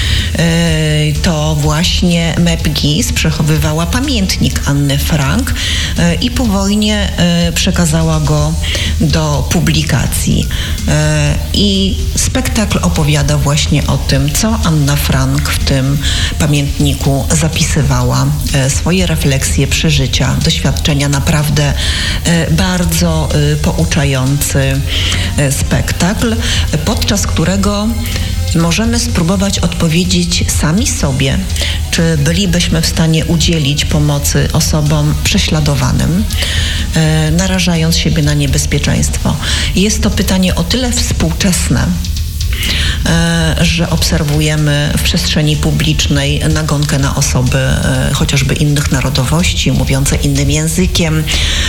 To właśnie Mep Gees przechowywała pamiętnik Anny Frank i po wojnie przekazała go do publikacji. I spektakl opowiada właśnie o tym, co Anna Frank w tym pamiętniku zapisywała, swoje refleksje, przeżycia, doświadczenia. Naprawdę bardzo pouczający spektakl, podczas którego możemy spróbować odpowiedzieć sami sobie, czy bylibyśmy w stanie udzielić pomocy osobom prześladowanym, e, narażając siebie na niebezpieczeństwo. Jest to pytanie o tyle współczesne, że obserwujemy w przestrzeni publicznej nagonkę na osoby chociażby innych narodowości, mówiące innym językiem.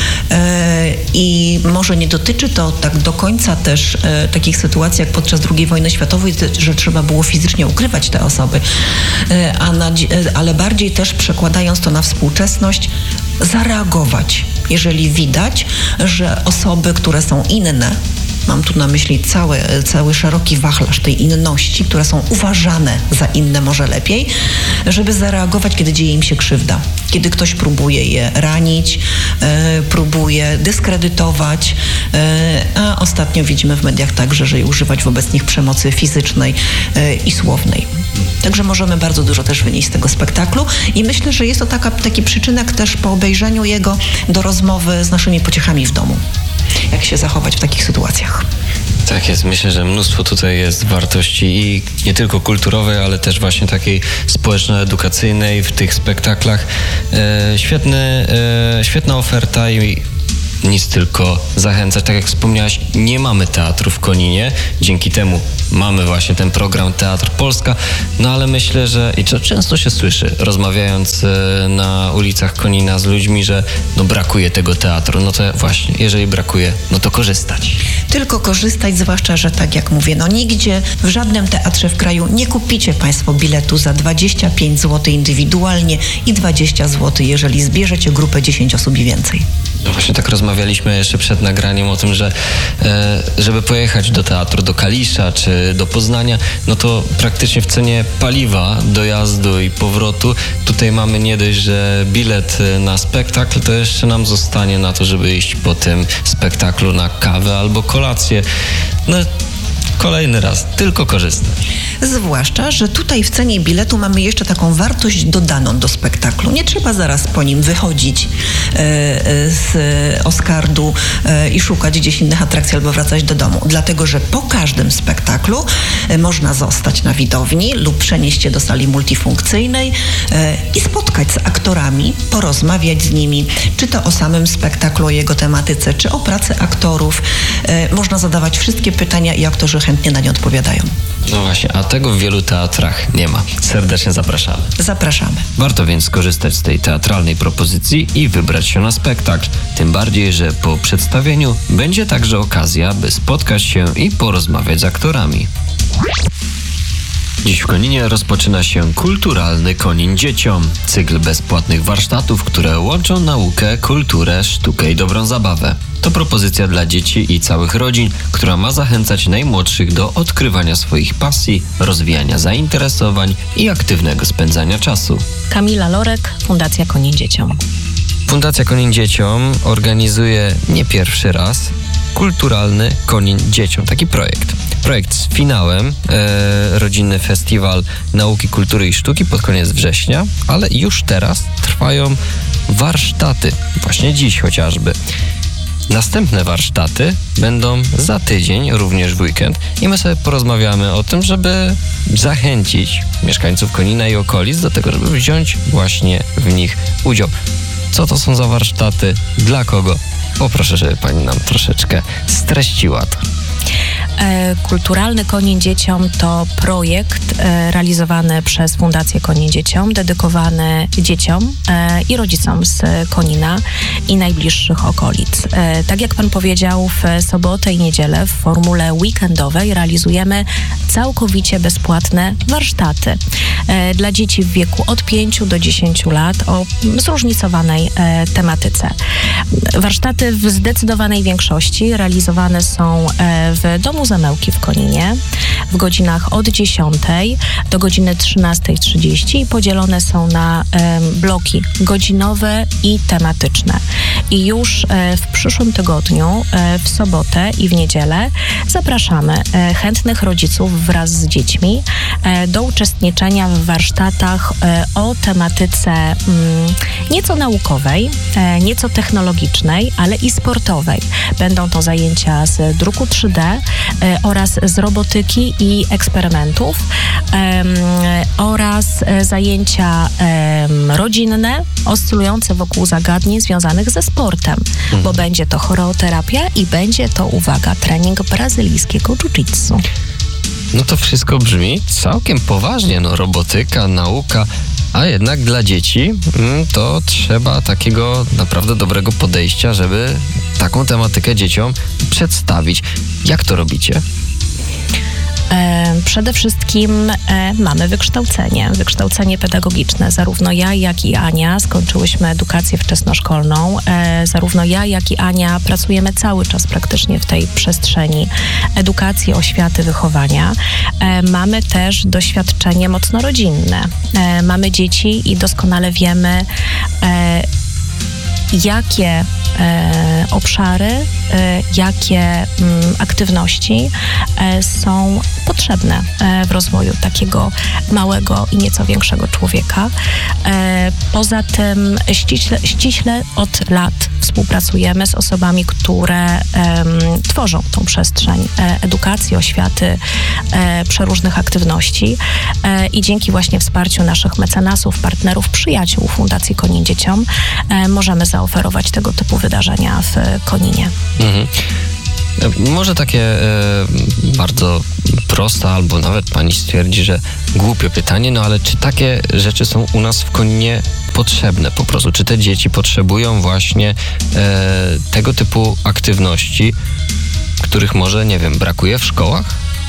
I może nie dotyczy to tak do końca też takich sytuacji jak podczas drugiej wojny światowej, że trzeba było fizycznie ukrywać te osoby, a na, ale bardziej też przekładając to na współczesność, zareagować, jeżeli widać, że osoby, które są inne, mam tu na myśli cały, cały szeroki wachlarz tej inności, które są uważane za inne może lepiej, żeby zareagować, kiedy dzieje im się krzywda. Kiedy ktoś próbuje je ranić, e, próbuje dyskredytować, e, a ostatnio widzimy w mediach także, że używać wobec nich przemocy fizycznej e, i słownej. Także możemy bardzo dużo też wynieść z tego spektaklu i myślę, że jest to taka, taki przyczynek też po obejrzeniu jego do rozmowy z naszymi pociechami w domu. Jak się zachować w takich sytuacjach. Tak jest. Myślę, że mnóstwo tutaj jest wartości i nie tylko kulturowej, ale też właśnie takiej społeczno-edukacyjnej w tych spektaklach. E, świetny, e, świetna oferta i nic tylko zachęcać. Tak jak wspomniałaś, nie mamy teatru w Koninie. Dzięki temu mamy właśnie ten program Teatr Polska. No ale myślę, że i to często się słyszy, rozmawiając na ulicach Konina z ludźmi, że no brakuje tego teatru. No to właśnie, jeżeli brakuje, no to korzystać. Tylko korzystać, zwłaszcza, że tak jak mówię, no nigdzie, w żadnym teatrze w kraju nie kupicie Państwo biletu za dwadzieścia pięć złotych indywidualnie i dwadzieścia złotych, jeżeli zbierzecie grupę dziesięć osób i więcej. No właśnie tak rozmawialiśmy jeszcze przed nagraniem o tym, że e, żeby pojechać do teatru, do Kalisza czy do Poznania, no to praktycznie w cenie paliwa, dojazdu i powrotu tutaj mamy nie dość, że bilet na spektakl, to jeszcze nam zostanie na to, żeby iść po tym spektaklu na kawę albo kolację. No kolejny raz, tylko korzystać. Zwłaszcza, że tutaj w cenie biletu mamy jeszcze taką wartość dodaną do spektaklu. Nie trzeba zaraz po nim wychodzić e, z Oskardu e, i szukać gdzieś innych atrakcji albo wracać do domu. Dlatego, że po każdym spektaklu e, można zostać na widowni lub przenieść się do sali multifunkcyjnej e, i spotkać z aktorami, porozmawiać z nimi, czy to o samym spektaklu, o jego tematyce, czy o pracy aktorów. E, można zadawać wszystkie pytania i aktorzy chętnie na nie odpowiadają. No właśnie, a tego w wielu teatrach nie ma. Serdecznie zapraszamy. Zapraszamy. Warto więc skorzystać z tej teatralnej propozycji i wybrać się na spektakl. Tym bardziej, że po przedstawieniu będzie także okazja, by spotkać się i porozmawiać z aktorami. Dziś w Koninie rozpoczyna się Kulturalny Konin Dzieciom. Cykl bezpłatnych warsztatów, które łączą naukę, kulturę, sztukę i dobrą zabawę. To propozycja dla dzieci i całych rodzin, która ma zachęcać najmłodszych do odkrywania swoich pasji, rozwijania zainteresowań i aktywnego spędzania czasu. Kamila Lorek, Fundacja Konin Dzieciom. Fundacja Konin Dzieciom organizuje nie pierwszy raz Kulturalny Konin Dzieciom. Taki projekt. Projekt z finałem, e, rodzinny festiwal nauki, kultury i sztuki pod koniec września, ale już teraz trwają warsztaty. Właśnie dziś chociażby. Następne warsztaty będą za tydzień, również w weekend i my sobie porozmawiamy o tym, żeby zachęcić mieszkańców Konina i okolic do tego, żeby wziąć właśnie w nich udział. Co to są za warsztaty? Dla kogo? Poproszę, żeby pani nam troszeczkę streściła to. Kulturalny Konin Dzieciom to projekt realizowany przez Fundację Konin Dzieciom, dedykowany dzieciom i rodzicom z Konina i najbliższych okolic. Tak jak pan powiedział, w sobotę i niedzielę w formule weekendowej realizujemy całkowicie bezpłatne warsztaty dla dzieci w wieku od pięciu do dziesięciu lat o zróżnicowanej tematyce. Warsztaty w zdecydowanej większości realizowane są w Domu Zamełki w Koninie w godzinach od dziesiątej do godziny trzynastej trzydzieści i podzielone są na e, bloki godzinowe i tematyczne. I już e, w przyszłym tygodniu, e, w sobotę i w niedzielę zapraszamy e, chętnych rodziców wraz z dziećmi e, do uczestniczenia w warsztatach e, o tematyce mm, nieco naukowej, e, nieco technologicznej, ale i sportowej. Będą to zajęcia z druku trzy D, oraz z robotyki i eksperymentów oraz zajęcia rodzinne, oscylujące wokół zagadnień związanych ze sportem, hmm. bo będzie to choreoterapia i będzie to, uwaga, trening brazylijskiego jiu-jitsu. No to wszystko brzmi całkiem poważnie, no robotyka, nauka, a jednak dla dzieci to trzeba takiego naprawdę dobrego podejścia, żeby taką tematykę dzieciom przedstawić. Jak to robicie? Przede wszystkim e, mamy wykształcenie, wykształcenie pedagogiczne. Zarówno ja, jak i Ania skończyłyśmy edukację wczesnoszkolną. E, zarówno ja, jak i Ania pracujemy cały czas praktycznie w tej przestrzeni edukacji, oświaty, wychowania. E, mamy też doświadczenie mocno rodzinne. E, mamy dzieci i doskonale wiemy, e, jakie e, obszary, e, jakie m, aktywności e, są potrzebne e, w rozwoju takiego małego i nieco większego człowieka. E, poza tym ściśle, ściśle od lat współpracujemy z osobami, które e, tworzą tą przestrzeń e, edukacji, oświaty, e, przeróżnych aktywności e, i dzięki właśnie wsparciu naszych mecenasów, partnerów, przyjaciół Fundacji Konin Dzieciom e, możemy zaoferować tego typu wydarzenia w Koninie. Mhm. Może takie e, bardzo proste, albo nawet pani stwierdzi, że głupie pytanie, no ale czy takie rzeczy są u nas w Koninie potrzebne po prostu? Czy te dzieci potrzebują właśnie e, tego typu aktywności, których może, nie wiem, brakuje w szkołach?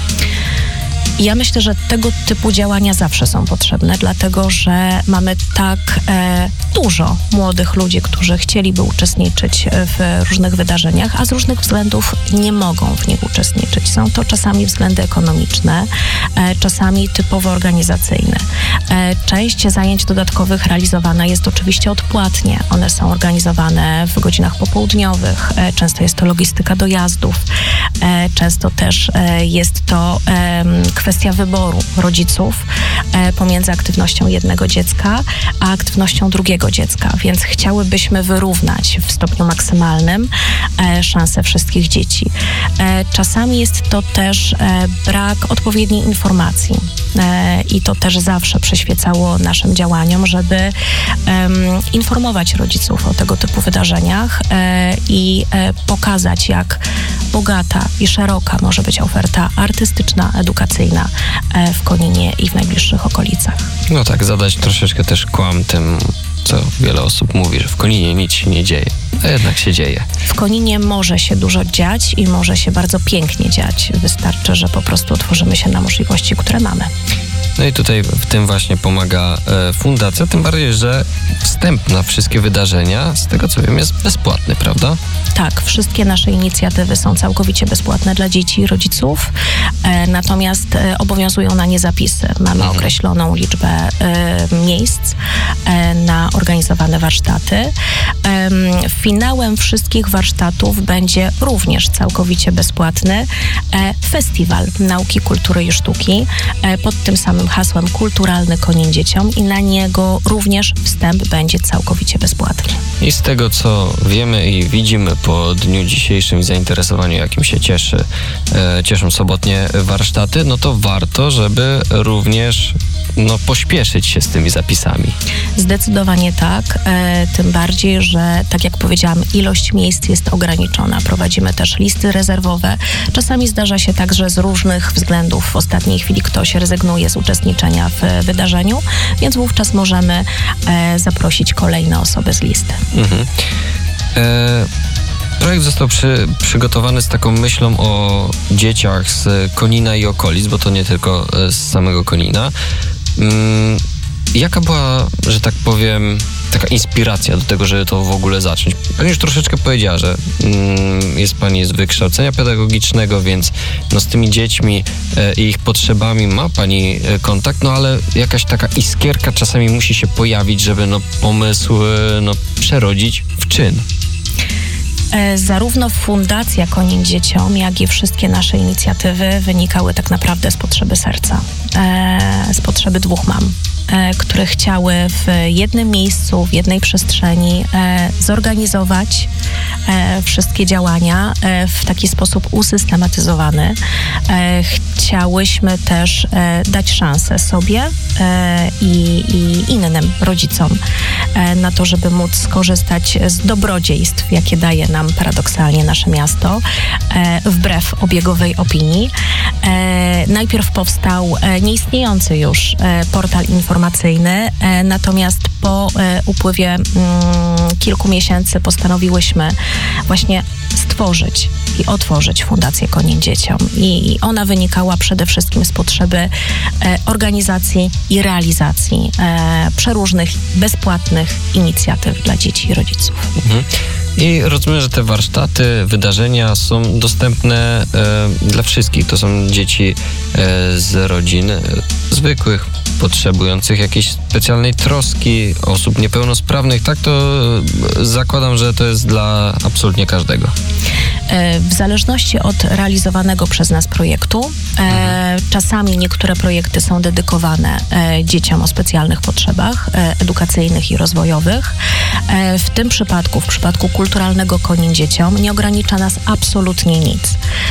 Ja myślę, że tego typu działania zawsze są potrzebne, dlatego że mamy tak e, dużo młodych ludzi, którzy chcieliby uczestniczyć w różnych wydarzeniach, a z różnych względów nie mogą w nich uczestniczyć. Są to czasami względy ekonomiczne, e, czasami typowo organizacyjne. E, część zajęć dodatkowych realizowana jest oczywiście odpłatnie. One są organizowane w godzinach popołudniowych. E, często jest to logistyka dojazdów. E, często też e, jest to e, kwestia wyboru rodziców e, pomiędzy aktywnością jednego dziecka a aktywnością drugiego dziecka, więc chciałybyśmy wyrównać w stopniu maksymalnym e, szanse wszystkich dzieci. E, czasami jest to też e, brak odpowiedniej informacji e, i to też zawsze przyświecało naszym działaniom, żeby e, informować rodziców o tego typu wydarzeniach e, i e, pokazać, jak bogata i szeroka może być oferta artystyczna, edukacyjna w Koninie i w najbliższych okolicach. No tak, zadać troszeczkę też kłam tym, co wiele osób mówi, że w Koninie nic się nie dzieje, a jednak się dzieje. W Koninie może się dużo dziać i może się bardzo pięknie dziać. Wystarczy, że po prostu otworzymy się na możliwości, które mamy. No i tutaj w tym właśnie pomaga e, fundacja, tym bardziej, że wstęp na wszystkie wydarzenia, z tego co wiem, jest bezpłatny, prawda? Tak, wszystkie nasze inicjatywy są całkowicie bezpłatne dla dzieci i rodziców, e, natomiast e, obowiązują na nie zapisy. Mamy mhm. określoną liczbę e, miejsc e, na organizowane warsztaty. E, finałem wszystkich warsztatów będzie również całkowicie bezpłatny e, festiwal nauki, kultury i sztuki e, pod tym samym hasłem Kulturalny Konin Dzieciom i na niego również wstęp będzie całkowicie bezpłatny. I z tego, co wiemy i widzimy po dniu dzisiejszym i zainteresowaniu, jakim się cieszy, e, cieszą sobotnie warsztaty, no to warto, żeby również no, pośpieszyć się z tymi zapisami. Zdecydowanie tak, e, tym bardziej, że tak jak powiedziałam, ilość miejsc jest ograniczona. Prowadzimy też listy rezerwowe. Czasami zdarza się tak, że z różnych względów w ostatniej chwili ktoś rezygnuje z uczestniczenia w wydarzeniu, więc wówczas możemy e, zaprosić kolejne osoby z listy. Mhm. E, projekt został przy, przygotowany z taką myślą o dzieciach z Konina i okolic, bo to nie tylko z samego Konina. Mm, jaka była, że tak powiem, taka inspiracja do tego, żeby to w ogóle zacząć? Pani już troszeczkę powiedziała, że mm, jest pani z wykształcenia pedagogicznego, więc no, z tymi dziećmi e, i ich potrzebami ma pani e, kontakt, no ale jakaś taka iskierka czasami musi się pojawić, żeby no, pomysł e, no, przerodzić w czyn. E, zarówno Fundacja Konin Dzieciom, jak i wszystkie nasze inicjatywy wynikały tak naprawdę z potrzeby serca, e, z potrzeby dwóch mam, e, które chciały w jednym miejscu, w jednej przestrzeni e, zorganizować e, wszystkie działania e, w taki sposób usystematyzowany. E, chciałyśmy też e, dać szansę sobie e, i, i innym rodzicom e, na to, żeby móc skorzystać z dobrodziejstw, jakie daje nam paradoksalnie nasze miasto, e, wbrew obiegowej opinii. E, najpierw powstał e, nieistniejący już e, portal informacyjny, e, natomiast po e, upływie mm, kilku miesięcy postanowiłyśmy właśnie stworzyć i otworzyć Fundację Konin Dzieciom. I, i ona wynikała przede wszystkim z potrzeby e, organizacji i realizacji e, przeróżnych, bezpłatnych inicjatyw dla dzieci i rodziców. Mhm. I rozumiem, że te warsztaty, wydarzenia są dostępne e, dla wszystkich. To są dzieci e, z rodzin e, zwykłych, potrzebujących jakiejś specjalnej troski, osób niepełnosprawnych. Tak to e, zakładam, że to jest dla absolutnie każdego. E, w zależności od realizowanego przez nas projektu, e, czasami niektóre projekty są dedykowane e, dzieciom o specjalnych potrzebach e, edukacyjnych i rozwojowych. E, w tym przypadku, w przypadku kulturalnego Konin Dzieciom, nie ogranicza nas absolutnie nic.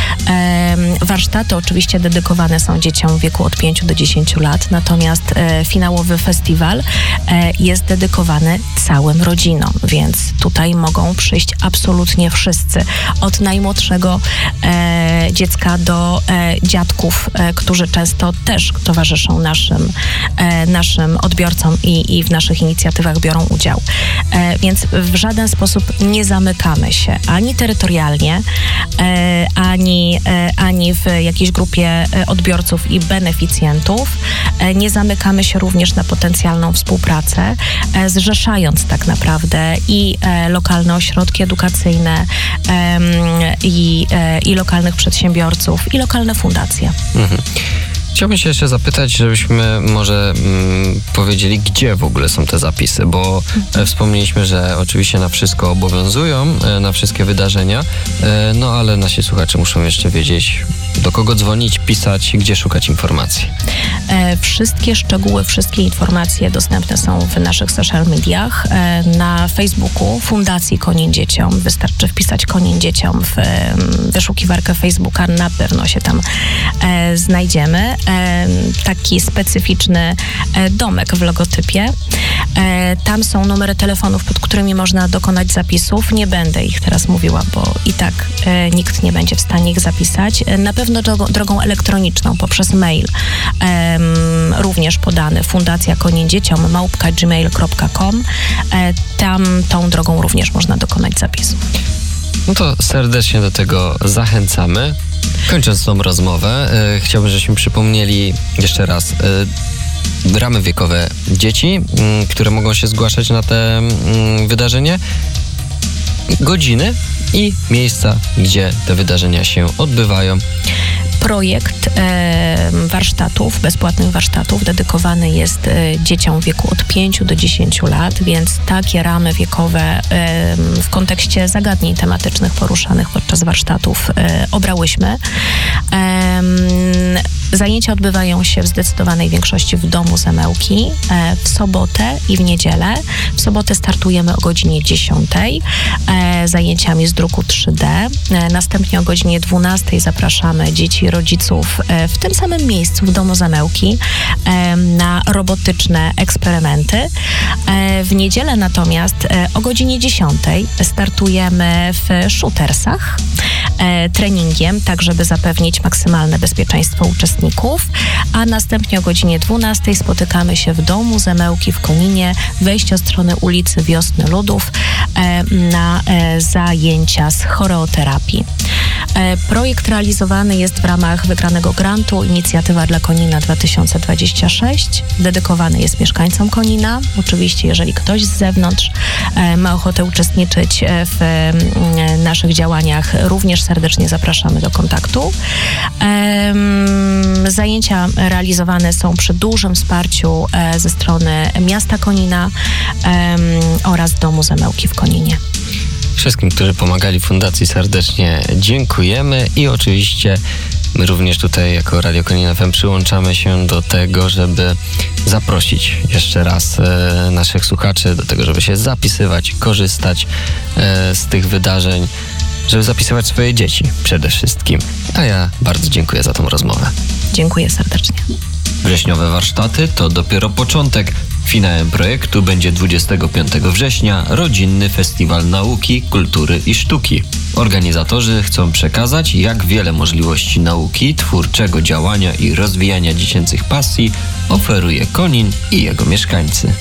E, warsztaty oczywiście dedykowane są dzieciom w wieku od pięciu do dziesięciu lat, natomiast e, finałowy festiwal e, jest dedykowany całym rodzinom, więc tutaj mogą przyjść absolutnie wszyscy. Od najmłodszego e, dziecka do e, dziadków, e, którzy często też towarzyszą naszym, e, naszym odbiorcom i, i w naszych inicjatywach biorą udział. E, więc w żaden sposób nie zamykamy się ani terytorialnie, e, ani, e, ani w jakiejś grupie odbiorców i beneficjentów. E, nie zamykamy się również na potencjalną współpracę, e, zrzeszając tak naprawdę i e, lokalne ośrodki edukacyjne, e, i, e, i lokalnych przedsiębiorców, i lokalne fundacje. Mhm. Chciałbym się jeszcze zapytać, żebyśmy może mm, powiedzieli, gdzie w ogóle są te zapisy, bo e, wspomnieliśmy, że oczywiście na wszystko obowiązują, e, na wszystkie wydarzenia, e, no ale nasi słuchacze muszą jeszcze wiedzieć, do kogo dzwonić, pisać, gdzie szukać informacji. E, wszystkie szczegóły, wszystkie informacje dostępne są w naszych social mediach. E, na Facebooku Fundacji Konin Dzieciom wystarczy wpisać Konin Dzieciom w e, wyszukiwarkę Facebooka, na pewno się tam e, znajdziemy. E, taki specyficzny e, domek w logotypie. E, tam są numery telefonów, pod którymi można dokonać zapisów. Nie będę ich teraz mówiła, bo i tak e, nikt nie będzie w stanie ich zapisać. E, na pewno drogą, drogą elektroniczną, poprzez mail, e, również podany fundacja konin dzieciom małpka gmail kropka com. E, tam tą drogą również można dokonać zapisu. No to serdecznie do tego zachęcamy. Kończąc tą rozmowę, e, chciałbym, żebyśmy przypomnieli jeszcze raz e, ramy wiekowe dzieci, m, które mogą się zgłaszać na te m, wydarzenie, godziny i miejsca, gdzie te wydarzenia się odbywają. Projekt e, warsztatów, bezpłatnych warsztatów dedykowany jest e, dzieciom w wieku od pięciu do dziesięciu lat, więc takie ramy wiekowe e, w kontekście zagadnień tematycznych poruszanych podczas warsztatów e, obrałyśmy. E, zajęcia odbywają się w zdecydowanej większości w domu Zamełki e, w sobotę i w niedzielę. W sobotę startujemy o godzinie dziesiątej e, zajęciami z druku trzy D. E, następnie o godzinie dwunastej zapraszamy dzieci i rodziców w tym samym miejscu w domu Zamełki na robotyczne eksperymenty. W niedzielę natomiast o godzinie dziesiątej startujemy w shootersach treningiem, tak żeby zapewnić maksymalne bezpieczeństwo uczestników, a następnie o godzinie dwunastej spotykamy się w domu Zamełki w Koninie, wejście od strony ulicy Wiosny Ludów na zajęcia z choreoterapii. Projekt realizowany jest w ramach wygranego grantu Inicjatywa dla Konina dwa tysiące dwadzieścia sześć. Dedykowany jest mieszkańcom Konina. Oczywiście, jeżeli ktoś z zewnątrz e, ma ochotę uczestniczyć w e, naszych działaniach, również serdecznie zapraszamy do kontaktu. E, zajęcia realizowane są przy dużym wsparciu e, ze strony miasta Konina e, oraz domu Zamełki w Koninie. Wszystkim, którzy pomagali Fundacji, serdecznie dziękujemy i oczywiście my również tutaj jako Radio Konin F M przyłączamy się do tego, żeby zaprosić jeszcze raz e, naszych słuchaczy do tego, żeby się zapisywać, korzystać e, z tych wydarzeń, żeby zapisywać swoje dzieci przede wszystkim. A ja bardzo dziękuję za tą rozmowę. Dziękuję serdecznie. Wrześniowe warsztaty to dopiero początek. Finałem projektu będzie dwudziestego piątego września rodzinny Festiwal Nauki, Kultury i Sztuki. Organizatorzy chcą przekazać, jak wiele możliwości nauki, twórczego działania i rozwijania dziecięcych pasji oferuje Konin i jego mieszkańcy.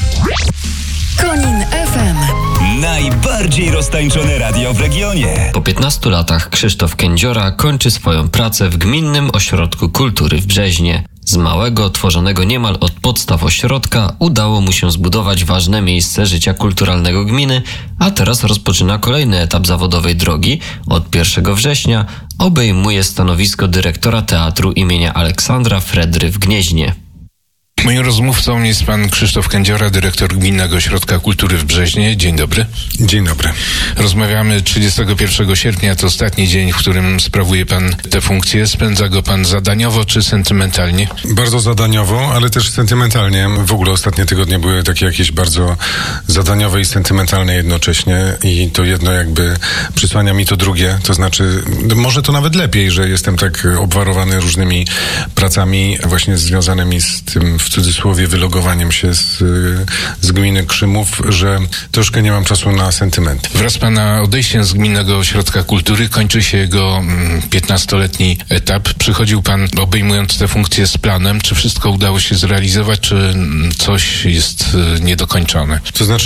Konin F M. Najbardziej roztańczone radio w regionie. Po piętnastu latach Krzysztof Kędziora kończy swoją pracę w Gminnym Ośrodku Kultury w Brzeźnie. Z małego, tworzonego niemal od podstaw ośrodka udało mu się zbudować ważne miejsce życia kulturalnego gminy, a teraz rozpoczyna kolejny etap zawodowej drogi. Od pierwszego września obejmuje stanowisko dyrektora teatru imienia Aleksandra Fredry w Gnieźnie. Moim rozmówcą jest pan Krzysztof Kędziora, dyrektor Gminnego Ośrodka Kultury w Brzeźnie. Dzień dobry. Dzień dobry. Rozmawiamy trzydziestego pierwszego sierpnia, to ostatni dzień, w którym sprawuje pan tę funkcję. Spędza go pan zadaniowo czy sentymentalnie? Bardzo zadaniowo, ale też sentymentalnie. W ogóle ostatnie tygodnie były takie jakieś bardzo zadaniowe i sentymentalne jednocześnie i to jedno jakby przysłania mi to drugie. To znaczy, może to nawet lepiej, że jestem tak obwarowany różnymi pracami właśnie związanymi z tym, w cudzysłowie, wylogowaniem się z, z gminy Krzymów, że troszkę nie mam czasu na sentymenty. Wraz z pana odejściem z Gminnego Ośrodka Kultury kończy się jego piętnastoletni etap. Przychodził pan obejmując tę funkcję z planem. Czy wszystko udało się zrealizować, czy coś jest niedokończone? To znaczy